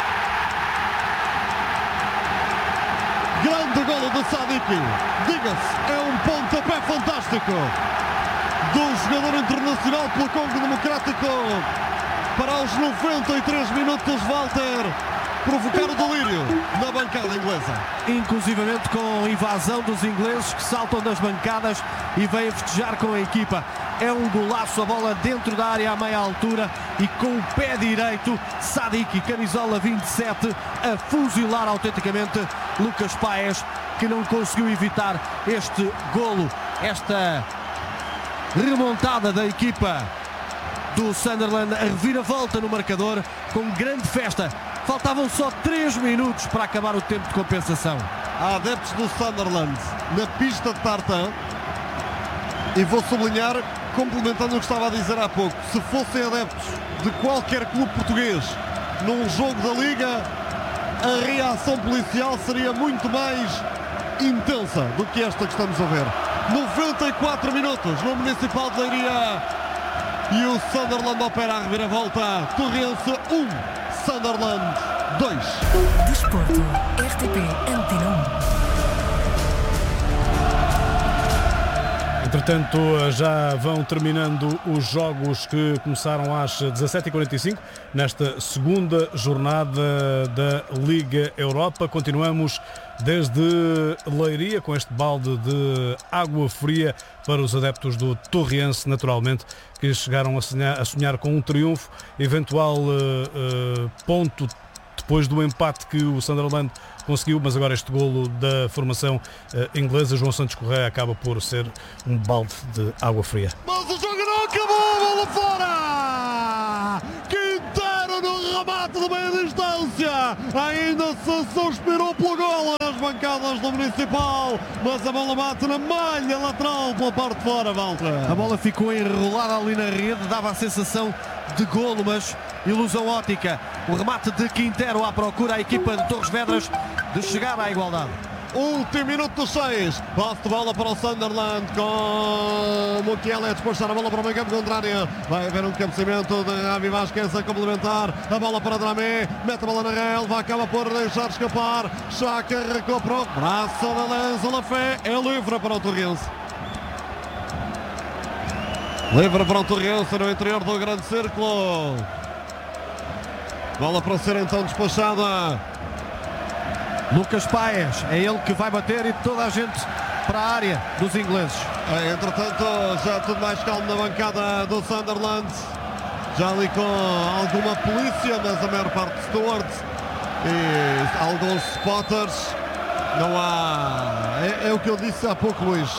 Grande golo do Sadik, diga-se, é um pontapé fantástico do jogador internacional pelo Congo Democrático. Para os noventa e três minutos, Walter, provocar o delírio na bancada inglesa. Inclusivamente com invasão dos ingleses, que saltam das bancadas e vêm festejar com a equipa. É um golaço, a bola dentro da área à meia altura e com o pé direito, Sadik, camisola vinte e sete, a fuzilar autenticamente Lucas Paes, que não conseguiu evitar este golo, esta remontada da equipa do Sunderland, a reviravolta no marcador, com grande festa. Faltavam só três minutos para acabar o tempo de compensação. Há adeptos do Sunderland na pista de tartan, e vou sublinhar, complementando o que estava a dizer há pouco, se fossem adeptos de qualquer clube português num jogo da Liga, a reação policial seria muito mais intensa do que esta que estamos a ver. noventa e quatro minutos no Municipal de Leiria. E o Sunderland opera a reviravolta. Torriense um, Sunderland dois. Desporto, R T P Antena um. Entretanto, já vão terminando os jogos que começaram às dezassete e quarenta e cinco nesta segunda jornada da Liga Europa. Continuamos desde Leiria com este balde de água fria para os adeptos do Torriense, naturalmente, que chegaram a sonhar, a sonhar com um triunfo, eventual uh, uh, ponto depois do empate que o Sunderland conseguiu, mas agora este golo da formação uh, inglesa, João Santos Correia, acaba por ser um balde de água fria. Mas o jogo não acabou, bola fora! Quintero no remate de meia distância, ainda se suspirou pelo golo nas bancadas do Municipal, mas a bola bate na malha lateral pela parte de fora, Walter. A bola ficou enrolada ali na rede, dava a sensação de golo, mas ilusão ótica. O remate de Quintero à procura a equipa de Torres Vedras de chegar à igualdade. Último minuto dos seis. Passe de bola para o Sunderland com Mukiele a despachar a bola para o meio campo contrário. Vai haver um cabeceamento de Ravi Vasquez a complementar. A bola para Dramé. Mete a bola na relva. Acaba por deixar escapar. Chaka recuperou. Braço da lança. Lafé é livre para o Torriense. Livre para o Torriense no interior do grande círculo. Bola para ser então despachada. Lucas Paes, é ele que vai bater e toda a gente para a área dos ingleses. É, entretanto, já tudo mais calmo na bancada do Sunderland. Já ali com alguma polícia, mas a maior parte de stewards e alguns spotters. Não há... É, é o que eu disse há pouco, Luís.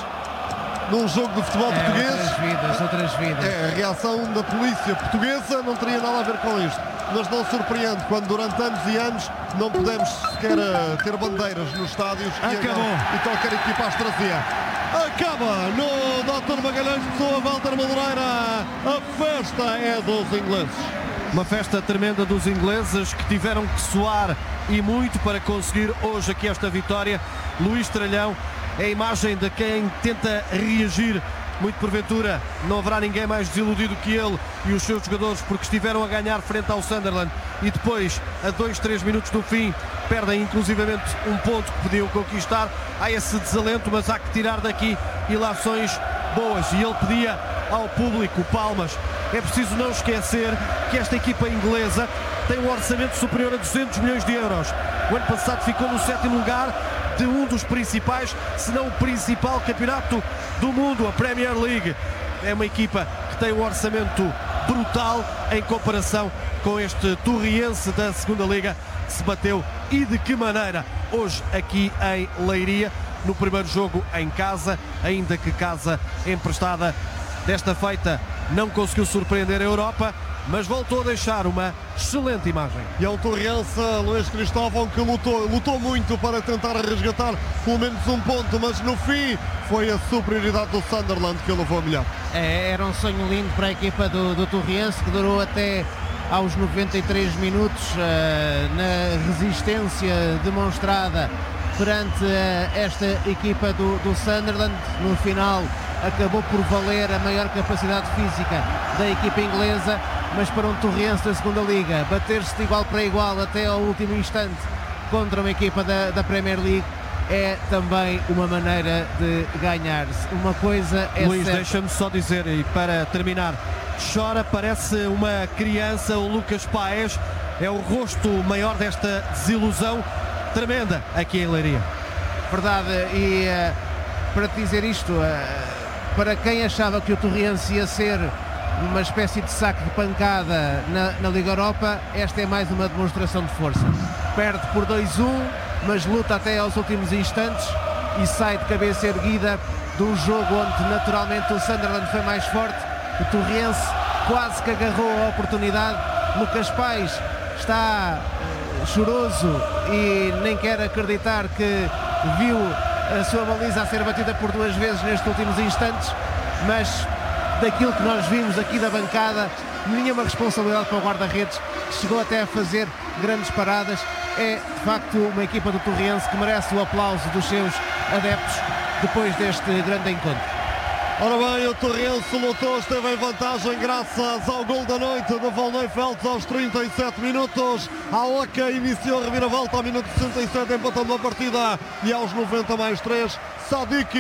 Num jogo de futebol é, português... Outras vidas, outras vidas. É, a reação da polícia portuguesa não teria nada a ver com isto. Mas não surpreende quando durante anos e anos não podemos sequer ter bandeiras nos estádios. Acabou. E, e qualquer equipa as trazia. Acaba no doutor Magalhães Pessoa, Walter Madureira. A festa é dos ingleses. Uma festa tremenda dos ingleses que tiveram que suar e muito para conseguir hoje aqui esta vitória. Luís Tralhão é a imagem de quem tenta reagir. Muito porventura não haverá ninguém mais desiludido que ele e os seus jogadores, porque estiveram a ganhar frente ao Sunderland e depois, a dois, três minutos do fim, perdem inclusivamente um ponto que podiam conquistar. Há esse desalento, mas há que tirar daqui ilações boas e ele pedia ao público palmas. É preciso não esquecer que esta equipa inglesa tem um orçamento superior a duzentos milhões de euros. O ano passado ficou no sétimo lugar de um dos principais, se não o principal campeonato do mundo, a Premier League. É uma equipa que tem um orçamento brutal em comparação com este Torriense da segunda Liga que se bateu, e de que maneira, hoje aqui em Leiria, no primeiro jogo em casa, ainda que casa emprestada. Desta feita não conseguiu surpreender a Europa, mas voltou a deixar uma excelente imagem. E é um Torriense, Luís Cristóvão, que lutou, lutou muito para tentar resgatar pelo menos um ponto, mas no fim foi a superioridade do Sunderland que o levou a melhor. É, era um sonho lindo para a equipa do, do Torriense, que durou até aos noventa e três minutos, uh, na resistência demonstrada perante uh, esta equipa do, do Sunderland. No final acabou por valer a maior capacidade física da equipa inglesa, mas para um Torriense da segunda Liga bater-se de igual para igual até ao último instante contra uma equipa da, da Premier League é também uma maneira de ganhar-se. Uma coisa é Luís, certa. deixa-me só dizer, e para terminar, chora, parece uma criança, o Lucas Paes, é o rosto maior desta desilusão tremenda aqui em Leiria. Verdade, e uh, para te dizer isto, uh, para quem achava que o Torriense ia ser uma espécie de saco de pancada na, na Liga Europa, esta é mais uma demonstração de força. Perde por dois a um, mas luta até aos últimos instantes e sai de cabeça erguida de um jogo onde naturalmente o Sunderland foi mais forte. O Torriense quase que agarrou a oportunidade. Lucas Paes está uh, choroso e nem quer acreditar que viu a sua baliza a ser batida por duas vezes nestes últimos instantes, mas daquilo que nós vimos aqui da bancada, nenhuma responsabilidade para o guarda-redes, que chegou até a fazer grandes paradas. É de facto uma equipa do Torriense que merece o aplauso dos seus adeptos depois deste grande encontro. Ora bem, o Torriense lutou, esteve em vantagem graças ao gol da noite de Volney Feltz aos trinta e sete minutos. A Oca iniciou a reviravolta ao minuto sessenta e sete, empatando a partida, e aos noventa mais três, Sadiki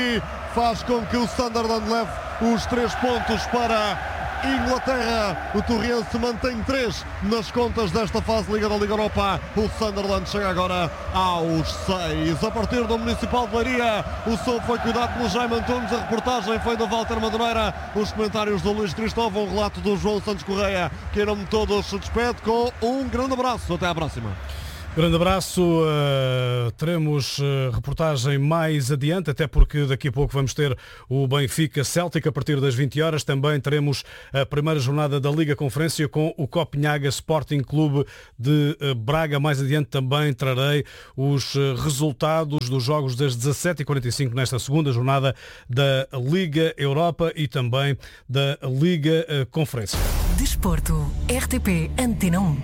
faz com que o Sunderland leve os três pontos para Inglaterra. O Torrense mantém três nas contas desta fase Liga da Liga Europa. O Sunderland chega agora aos seis. A partir do Municipal de Leiria, o som foi cuidado pelo Jaime Antunes, a reportagem foi do Walter Madureira, os comentários do Luís Cristóvão, o relato do João Santos Correia, que em nome de todos se despede com um grande abraço. Até à próxima. Grande abraço, uh, teremos uh, reportagem mais adiante, até porque daqui a pouco vamos ter o Benfica Celtic a partir das vinte horas. Também teremos a primeira jornada da Liga Conferência com o Copenhaga Sporting Clube de uh, Braga. Mais adiante também trarei os uh, resultados dos jogos das dezassete e quarenta e cinco nesta segunda jornada da Liga Europa e também da Liga uh, Conferência. Desporto, R T P Antena um.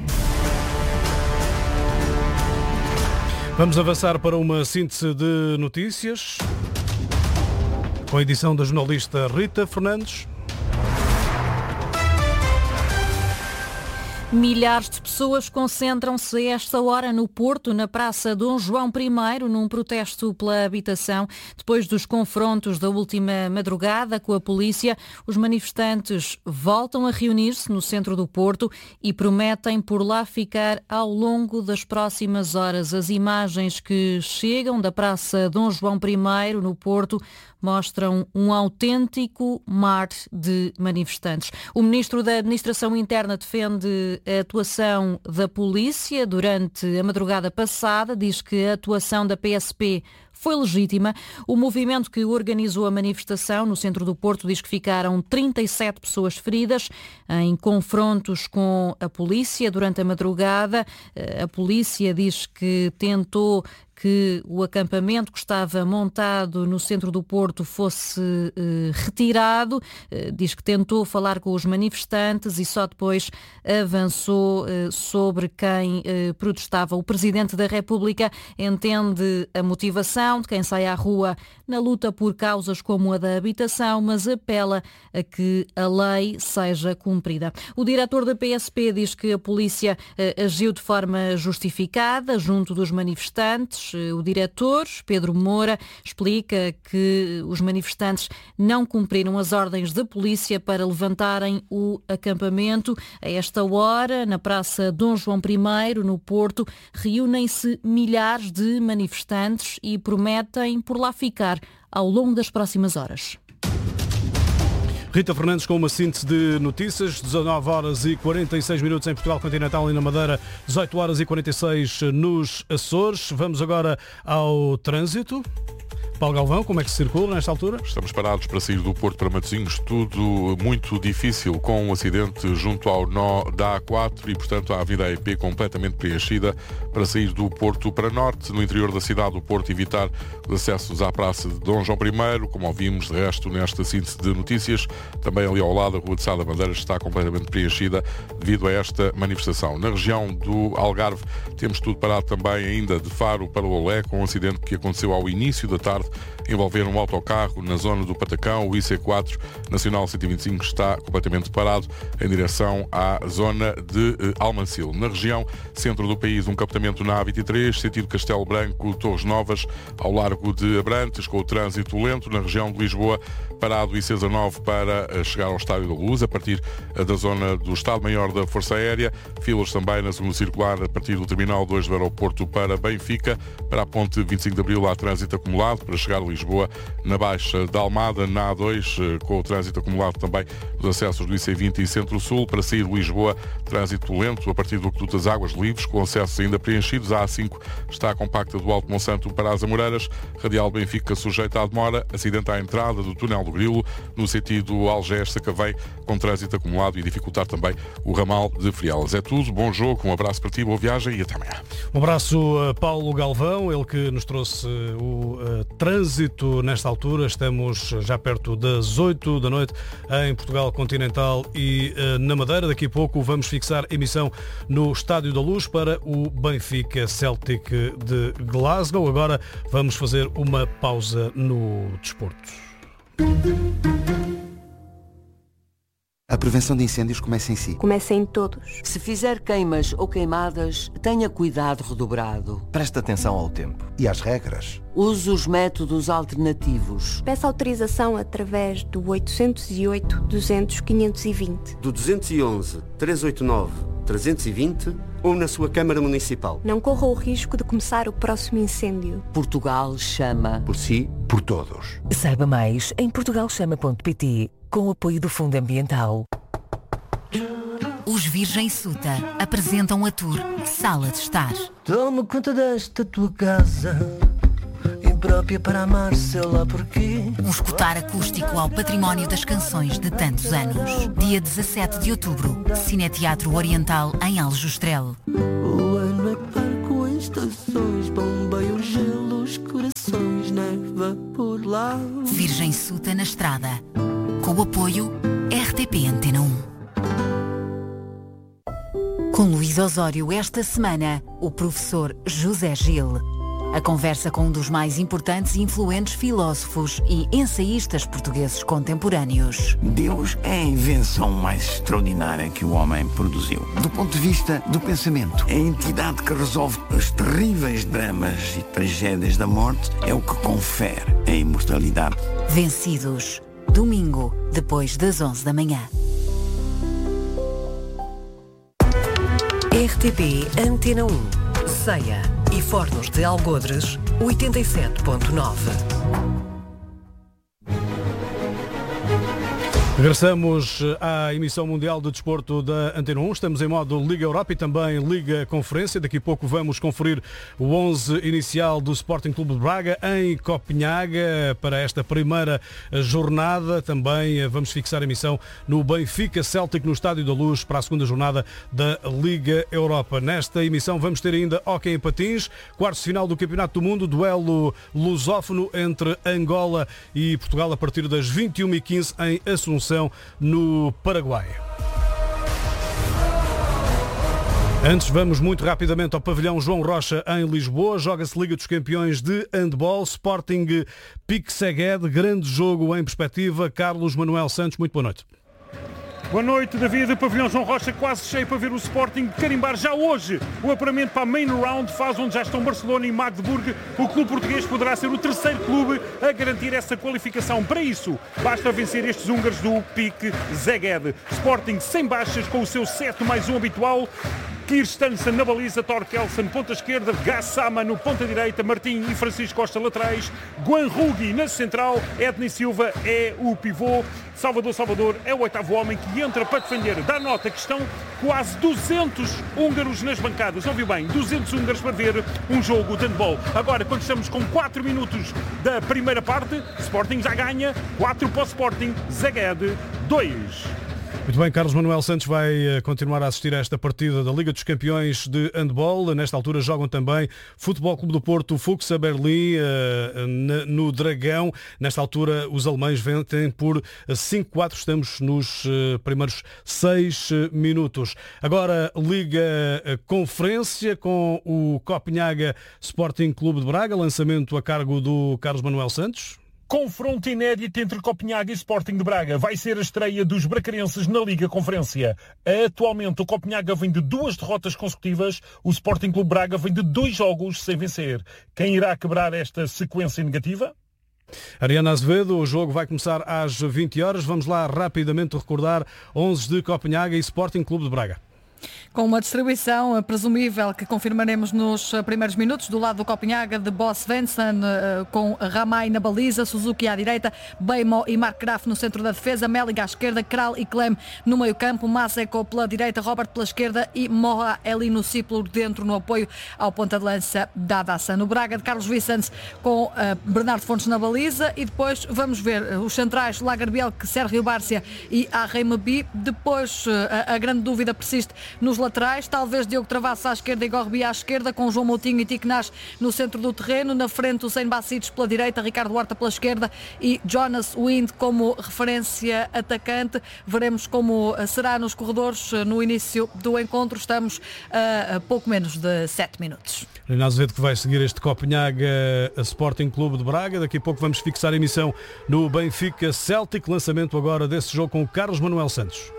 Vamos avançar para uma síntese de notícias com a edição da jornalista Rita Fernandes. Milhares de pessoas concentram-se a esta hora no Porto, na Praça Dom João primeiro, num protesto pela habitação. Depois dos confrontos da última madrugada com a polícia, os manifestantes voltam a reunir-se no centro do Porto e prometem por lá ficar ao longo das próximas horas. As imagens que chegam da Praça Dom João primeiro, no Porto, mostram um autêntico mar de manifestantes. O Ministro da Administração Interna defende a atuação da polícia durante a madrugada passada, diz que a atuação da P S P foi legítima. O movimento que organizou a manifestação no centro do Porto diz que ficaram trinta e sete pessoas feridas em confrontos com a polícia durante a madrugada. A polícia diz que tentou que o acampamento que estava montado no centro do Porto fosse eh, retirado. Eh, diz que tentou falar com os manifestantes e só depois avançou eh, sobre quem eh, protestava. O Presidente da República entende a motivação de quem sai à rua na luta por causas como a da habitação, mas apela a que a lei seja cumprida. O diretor da P S P diz que a polícia eh, agiu de forma justificada junto dos manifestantes. O diretor, Pedro Moura, explica que os manifestantes não cumpriram as ordens da polícia para levantarem o acampamento. A esta hora, na Praça Dom João primeiro, no Porto, reúnem-se milhares de manifestantes e prometem por lá ficar ao longo das próximas horas. Rita Fernandes com uma síntese de notícias, dezanove horas e quarenta e seis minutos em Portugal Continental e na Madeira, dezoito horas e quarenta e seis nos Açores. Vamos agora ao trânsito. Paulo Galvão, como é que se circula nesta altura? Estamos parados para sair do Porto para Matosinhos, tudo muito difícil, com um acidente junto ao nó da A quatro e, portanto, a Avenida E P completamente preenchida para sair do Porto para Norte. No interior da cidade do Porto, evitar os acessos à Praça de Dom João primeiro, como ouvimos, de resto, nesta síntese de notícias. Também ali ao lado, a Rua de Sá da Bandeira está completamente preenchida devido a esta manifestação. Na região do Algarve, temos tudo parado também ainda de Faro para o Olé, com um acidente que aconteceu ao início da tarde, envolver um autocarro na zona do Patacão. O I C quatro Nacional cento e vinte e cinco está completamente parado em direção à zona de Almancil. Na região centro do país, um captamento na A vinte e três, sentido Castelo Branco, Torres Novas, ao largo de Abrantes, com o trânsito lento. Na região de Lisboa, parado o I C dezanove para chegar ao Estádio da Luz, a partir da zona do Estado-Maior da Força Aérea. Filas também na segunda circular, a partir do Terminal dois do aeroporto para Benfica. Para a ponte vinte e cinco de Abril, há trânsito acumulado para chegar a Lisboa, na Baixa da Almada, na A dois, com o trânsito acumulado também nos acessos do I C vinte e Centro-Sul. Para sair de Lisboa, trânsito lento a partir do Aqueduto das Águas Livres, com acessos ainda preenchidos. A A cinco está compacta do Alto Monsanto para as Amoreiras. Radial Benfica sujeita à demora. Acidente à entrada do túnel do Grilo, no sentido Algés-Sacavém, com trânsito acumulado e dificultar também o ramal de Frielas. É tudo, bom jogo, um abraço para ti, boa viagem e até amanhã. Um abraço a Paulo Galvão, ele que nos trouxe o uh, trânsito nesta altura. Estamos já perto das oito da noite em Portugal Continental e uh, na Madeira. Daqui a pouco vamos fixar emissão no Estádio da Luz para o Benfica Celtic de Glasgow. Agora vamos fazer uma pausa no desporto. A prevenção de incêndios começa em si. Começa em todos. Se fizer queimas ou queimadas, tenha cuidado redobrado. Preste atenção ao tempo e às regras. Use os métodos alternativos. Peça autorização através do oitocentos e oito, duzentos, quinhentos e vinte. Do duzentos e onze, trezentos e oitenta e nove, trezentos e vinte ou na sua Câmara Municipal. Não corra o risco de começar o próximo incêndio. Portugal chama. Por si, por todos. Saiba mais em portugal chama ponto pt, com o apoio do Fundo Ambiental. Os Virgem Suta apresentam a tour Sala de Estar. Toma conta desta tua casa, imprópria para amar, sei lá porquê. Um escutar acústico ao património das canções de tantos anos. Dia dezassete de outubro, Cineteatro Oriental em Aljustrel. O ano é par com estações, bombeia os gelos, corações, neva por lá. Virgem Suta na estrada. Com o apoio R T P Antena um. Com Luís Osório esta semana, o professor José Gil. A conversa com um dos mais importantes e influentes filósofos e ensaístas portugueses contemporâneos. Deus é a invenção mais extraordinária que o homem produziu. Do ponto de vista do pensamento, a entidade que resolve os terríveis dramas e tragédias da morte é o que confere a imortalidade. Vencidos. Domingo, depois das onze da manhã. R T P Antena um. Ceia e Fornos de Algodres, oitenta e sete ponto nove. Regressamos à emissão mundial de desporto da Antena um. Estamos em modo Liga Europa e também Liga Conferência. Daqui a pouco vamos conferir o onze inicial do Sporting Clube de Braga em Copenhaga para esta primeira jornada. Também vamos fixar a emissão no Benfica Celtic no Estádio da Luz para a segunda jornada da Liga Europa. Nesta emissão vamos ter ainda hóquei em patins, quartos de final do Campeonato do Mundo, duelo lusófono entre Angola e Portugal a partir das vinte e uma e quinze em Assunção, no Paraguai. Antes vamos muito rapidamente ao pavilhão João Rocha em Lisboa. Joga-se Liga dos Campeões de Handball, Sporting Pique Szeged, grande jogo em perspectiva. Carlos Manuel Santos, muito boa noite. Boa noite, David. Pavilhão João Rocha quase cheio para ver o Sporting carimbar já hoje o apuramento para a Main Round, fase onde já estão Barcelona e Magdeburg. O clube português poderá ser o terceiro clube a garantir essa qualificação. Para isso, basta vencer estes húngaros do Pique Szeged. Sporting sem baixas, com o seu sete mais um habitual. Kirstensen na baliza, Torkelsen ponta esquerda, Gassama no ponta direita, Martim e Francisco Costa laterais, Guanrugi na central, Edney Silva é o pivô, Salvador Salvador é o oitavo homem que entra para defender. Dá nota que estão quase duzentos húngaros nas bancadas, ouviu bem, duzentos húngaros para ver um jogo de handball. Agora, quando estamos com quatro minutos da primeira parte, Sporting já ganha, quatro para o Sporting, Szeged dois. Muito bem, Carlos Manuel Santos vai continuar a assistir a esta partida da Liga dos Campeões de Handball. Nesta altura jogam também Futebol Clube do Porto, Fuxa Berlim, no Dragão. Nesta altura os alemães vencem por cinco a quatro. Estamos nos primeiros seis minutos. Agora Liga Conferência com o Copenhaga Sporting Clube de Braga. Lançamento a cargo do Carlos Manuel Santos. Confronto inédito entre Copenhaga e Sporting de Braga. Vai ser a estreia dos bracarenses na Liga Conferência. Atualmente o Copenhaga vem de duas derrotas consecutivas. O Sporting Clube Braga vem de dois jogos sem vencer. Quem irá quebrar esta sequência negativa? Ariana Azevedo, o jogo vai começar às vinte horas. Vamos lá rapidamente recordar onze de Copenhaga e Sporting Clube de Braga. Com uma distribuição presumível que confirmaremos nos primeiros minutos, do lado do Copenhaga, de Boss Svensson, com Ramai na baliza, Suzuki à direita, Beimo e Mark Graf no centro da defesa, Melig à esquerda, Kral e Clem no meio campo, Maseko pela direita, Robert pela esquerda e Moha ali no círculo dentro no apoio ao ponta de lança da Daça. No Braga de Carlos Vicente com uh, Bernardo Fontes na baliza e depois vamos ver os centrais Lagerbielke, Sérgio Bárcia e Arreimabi. Depois uh, a, a grande dúvida persiste nos laterais, talvez Diogo Travasso à esquerda e Gorbi à esquerda, com João Moutinho e Tiquenas no centro do terreno, na frente o Hussein Bacites pela direita, Ricardo Horta pela esquerda e Jonas Wind como referência atacante. Veremos como será nos corredores no início do encontro. Estamos a pouco menos de sete minutos. Ariana Azevedo que vai seguir este Copenhaga Sporting Clube de Braga. Daqui a pouco vamos fixar a emissão no Benfica Celtic. Lançamento agora desse jogo com o Carlos Manuel Santos.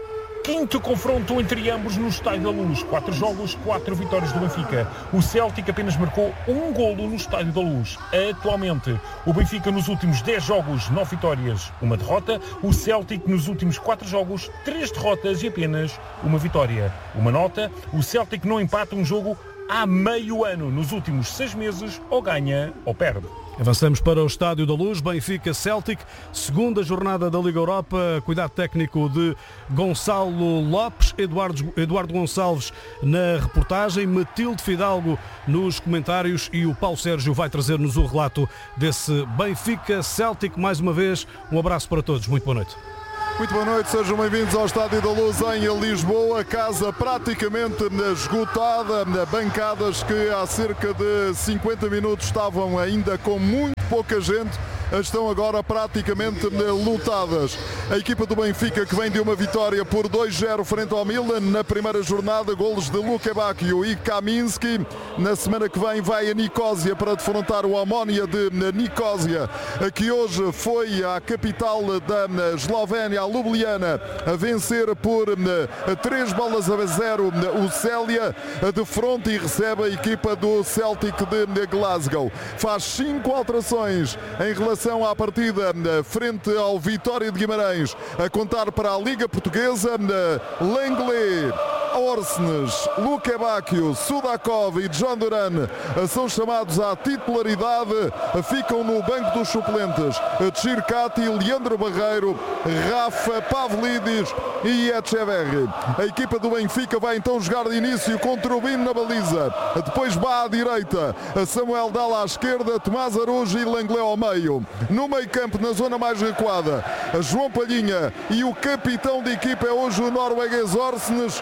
quinto confronto entre ambos no Estádio da Luz. Quatro jogos, quatro vitórias do Benfica. O Celtic apenas marcou um golo no Estádio da Luz. Atualmente, o Benfica nos últimos dez jogos, nove vitórias, uma derrota. O Celtic nos últimos quatro jogos, três derrotas e apenas uma vitória. Uma nota, o Celtic não empata um jogo há meio ano. Nos últimos seis meses, ou ganha ou perde. Avançamos para o Estádio da Luz, Benfica-Celtic, segunda jornada da Liga Europa, cuidado técnico de Gonçalo Lopes, Eduardo, Eduardo Gonçalves na reportagem, Matilde Fidalgo nos comentários e o Paulo Sérgio vai trazer-nos o relato desse Benfica-Celtic. Mais uma vez, um abraço para todos, muito boa noite. Muito boa noite, sejam bem-vindos ao Estádio da Luz em Lisboa, casa praticamente esgotada, bancadas que há cerca de cinquenta minutos estavam ainda com muito pouca gente, estão agora praticamente lotadas. A equipa do Benfica que vem de uma vitória por dois zero frente ao Milan na primeira jornada, golos de Luka Bacchio e Kaminski. Na semana que vem vai a Nicósia para defrontar o Omonia de Nicósia, que hoje foi à capital da Eslovénia, a Ljubljana, a vencer por três bolas a zero o Célia de fronte e recebe a equipa do Celtic de Glasgow. Faz cinco alterações em relação à partida frente ao Vitória de Guimarães, a contar para a Liga Portuguesa. Langley, Orsnes, Luka Bacchio, Sudakov e John Duran são chamados à titularidade, ficam no banco dos suplentes Tchirkati, Leandro Barreiro, Rafa, Pavlidis e Echeverri. A equipa do Benfica vai então jogar de início com Trubin na baliza, depois Bá à direita, Samuel Dalla à esquerda, Tomás Araújo e Langley ao meio. No meio campo, na zona mais recuada, João Palhinha e o capitão de equipa é hoje o norueguês Orsnes.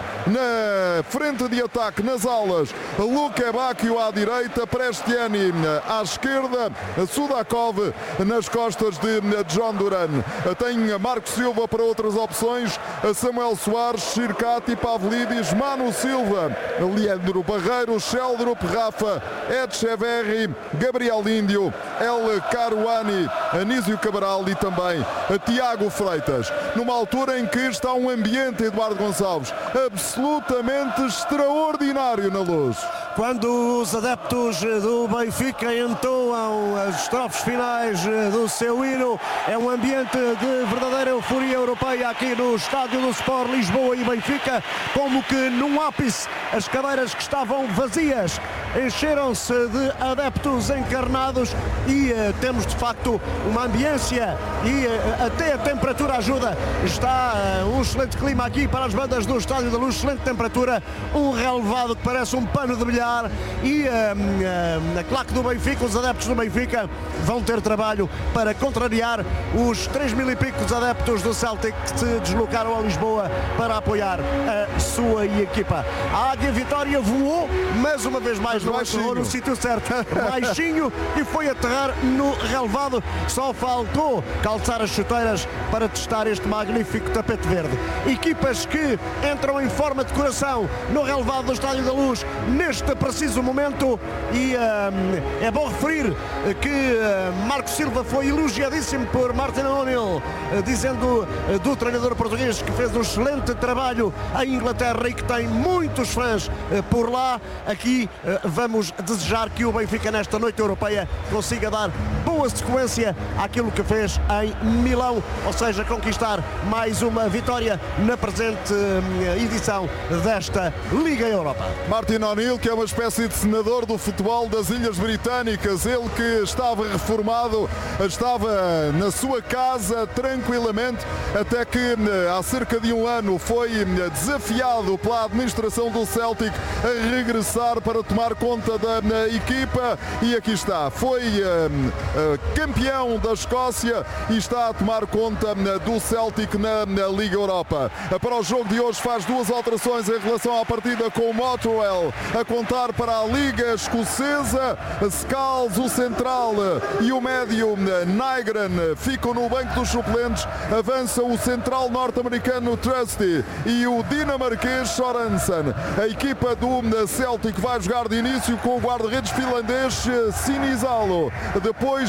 Na frente de ataque, nas alas, Luka Bacchio à direita, Prestiani à esquerda, Sudakov nas costas de John Duran. Tem Marco Silva para outras opções, Samuel Soares, Tchirkati, Pavlidis, Manu Silva, Leandro Barreiro, Sheldrup, Rafa, Echeverri, Gabriel Índio, El Caruani, Anísio Cabral e também Tiago Freitas. Numa altura em que está um ambiente, Eduardo Gonçalves, absolutamente extraordinário na Luz. Quando os adeptos do Benfica entoam as estrofes finais do seu hino, é um ambiente de verdadeira euforia europeia aqui no Estádio do Sport Lisboa e Benfica, como que num ápice as cadeiras que estavam vazias encheram-se de adeptos encarnados e uh, temos de facto uma ambiência e uh, até a temperatura ajuda. Está uh, um excelente clima aqui para as bandas do Estádio da Luz, excelente temperatura, um relevado que parece um pano de bilhar e uh, uh, a claque do Benfica, os adeptos do Benfica vão ter trabalho para contrariar os três mil e pico de adeptos do Celtic que se deslocaram a Lisboa para apoiar a sua equipa. A Águia Vitória voou, mas uma vez mais não aterrou no sítio certo, baixinho, e foi aterrar no relevado. Só faltou calçar as chuteiras para testar este magnífico tapete verde. Equipas que entram em forma de coração no relevado do Estádio da Luz neste preciso momento e uh, é bom referir que uh, Marco Silva foi elogiadíssimo por Martin O'Neill, uh, dizendo uh, do treinador português que fez um excelente trabalho em Inglaterra e que tem muitos fãs uh, por lá. Aqui uh, vamos desejar que o Benfica nesta noite europeia consiga dar boa sequência àquilo que fez em Milão, ou seja, conquistar mais uma vitória na presente uh, edição desta Liga Europa. Martin O'Neill, que é uma espécie de senador do futebol das Ilhas Britânicas, ele que estava reformado, estava na sua casa tranquilamente, até que há cerca de um ano foi desafiado pela administração do Celtic a regressar para tomar conta da equipa e aqui está, foi uh, uh, campeão da Escócia e está a tomar conta uh, do Celtic na, na Liga Europa. Uh, para o jogo de hoje faz duas alterações em relação à partida com o Motherwell, a contar para a Liga Escocesa. Scales, o central e o médio Nygren ficam no banco dos suplentes, avança o central norte-americano Trusty e o dinamarquês Sorensen. A equipa do Celtic vai jogar de início com o guarda-redes finlandês Sinisalo, depois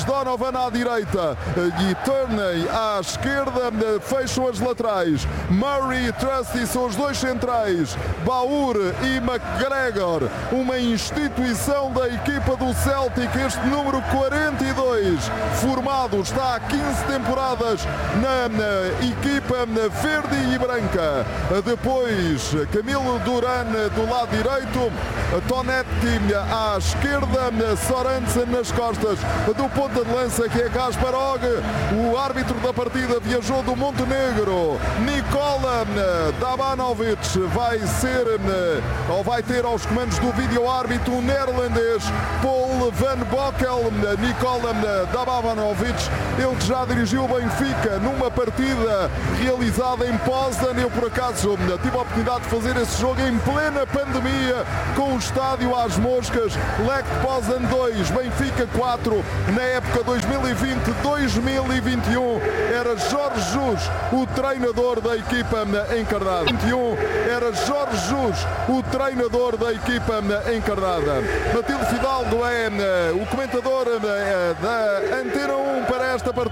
Donovan à direita e Turney à esquerda, fecham as laterais. Murray e Trusty são os dois centrais. Baur e McGregor, uma instituição da equipa do Celtic, este número quarenta e dois, formado, está há quinze temporadas na, na equipa verde e branca. Depois Camilo Duran do lado direito, Tonetti à esquerda, Sorensen nas costas do ponta de lança, que é Kasparov. O árbitro da partida viajou do Montenegro, Nikola Dabanovic, vai ser ou vai ter aos comandos do vídeo árbitro o neerlandês Paul Van Bokel. Nikola Dabanovic, ele que já dirigiu o Benfica numa partida realizada em Poznan. Eu por acaso tive a oportunidade de fazer esse jogo em plena pandemia, com o estádio às moscas. Lech Poznan dois, Benfica quatro, na época dois mil e vinte dois mil e vinte e um. Era Jorge Jus o treinador da equipa encarnada. vinte e um era Jorge Jus o treinador da equipa encarnada. Matilde Fidalgo é o comentador da Antena um para esta partida.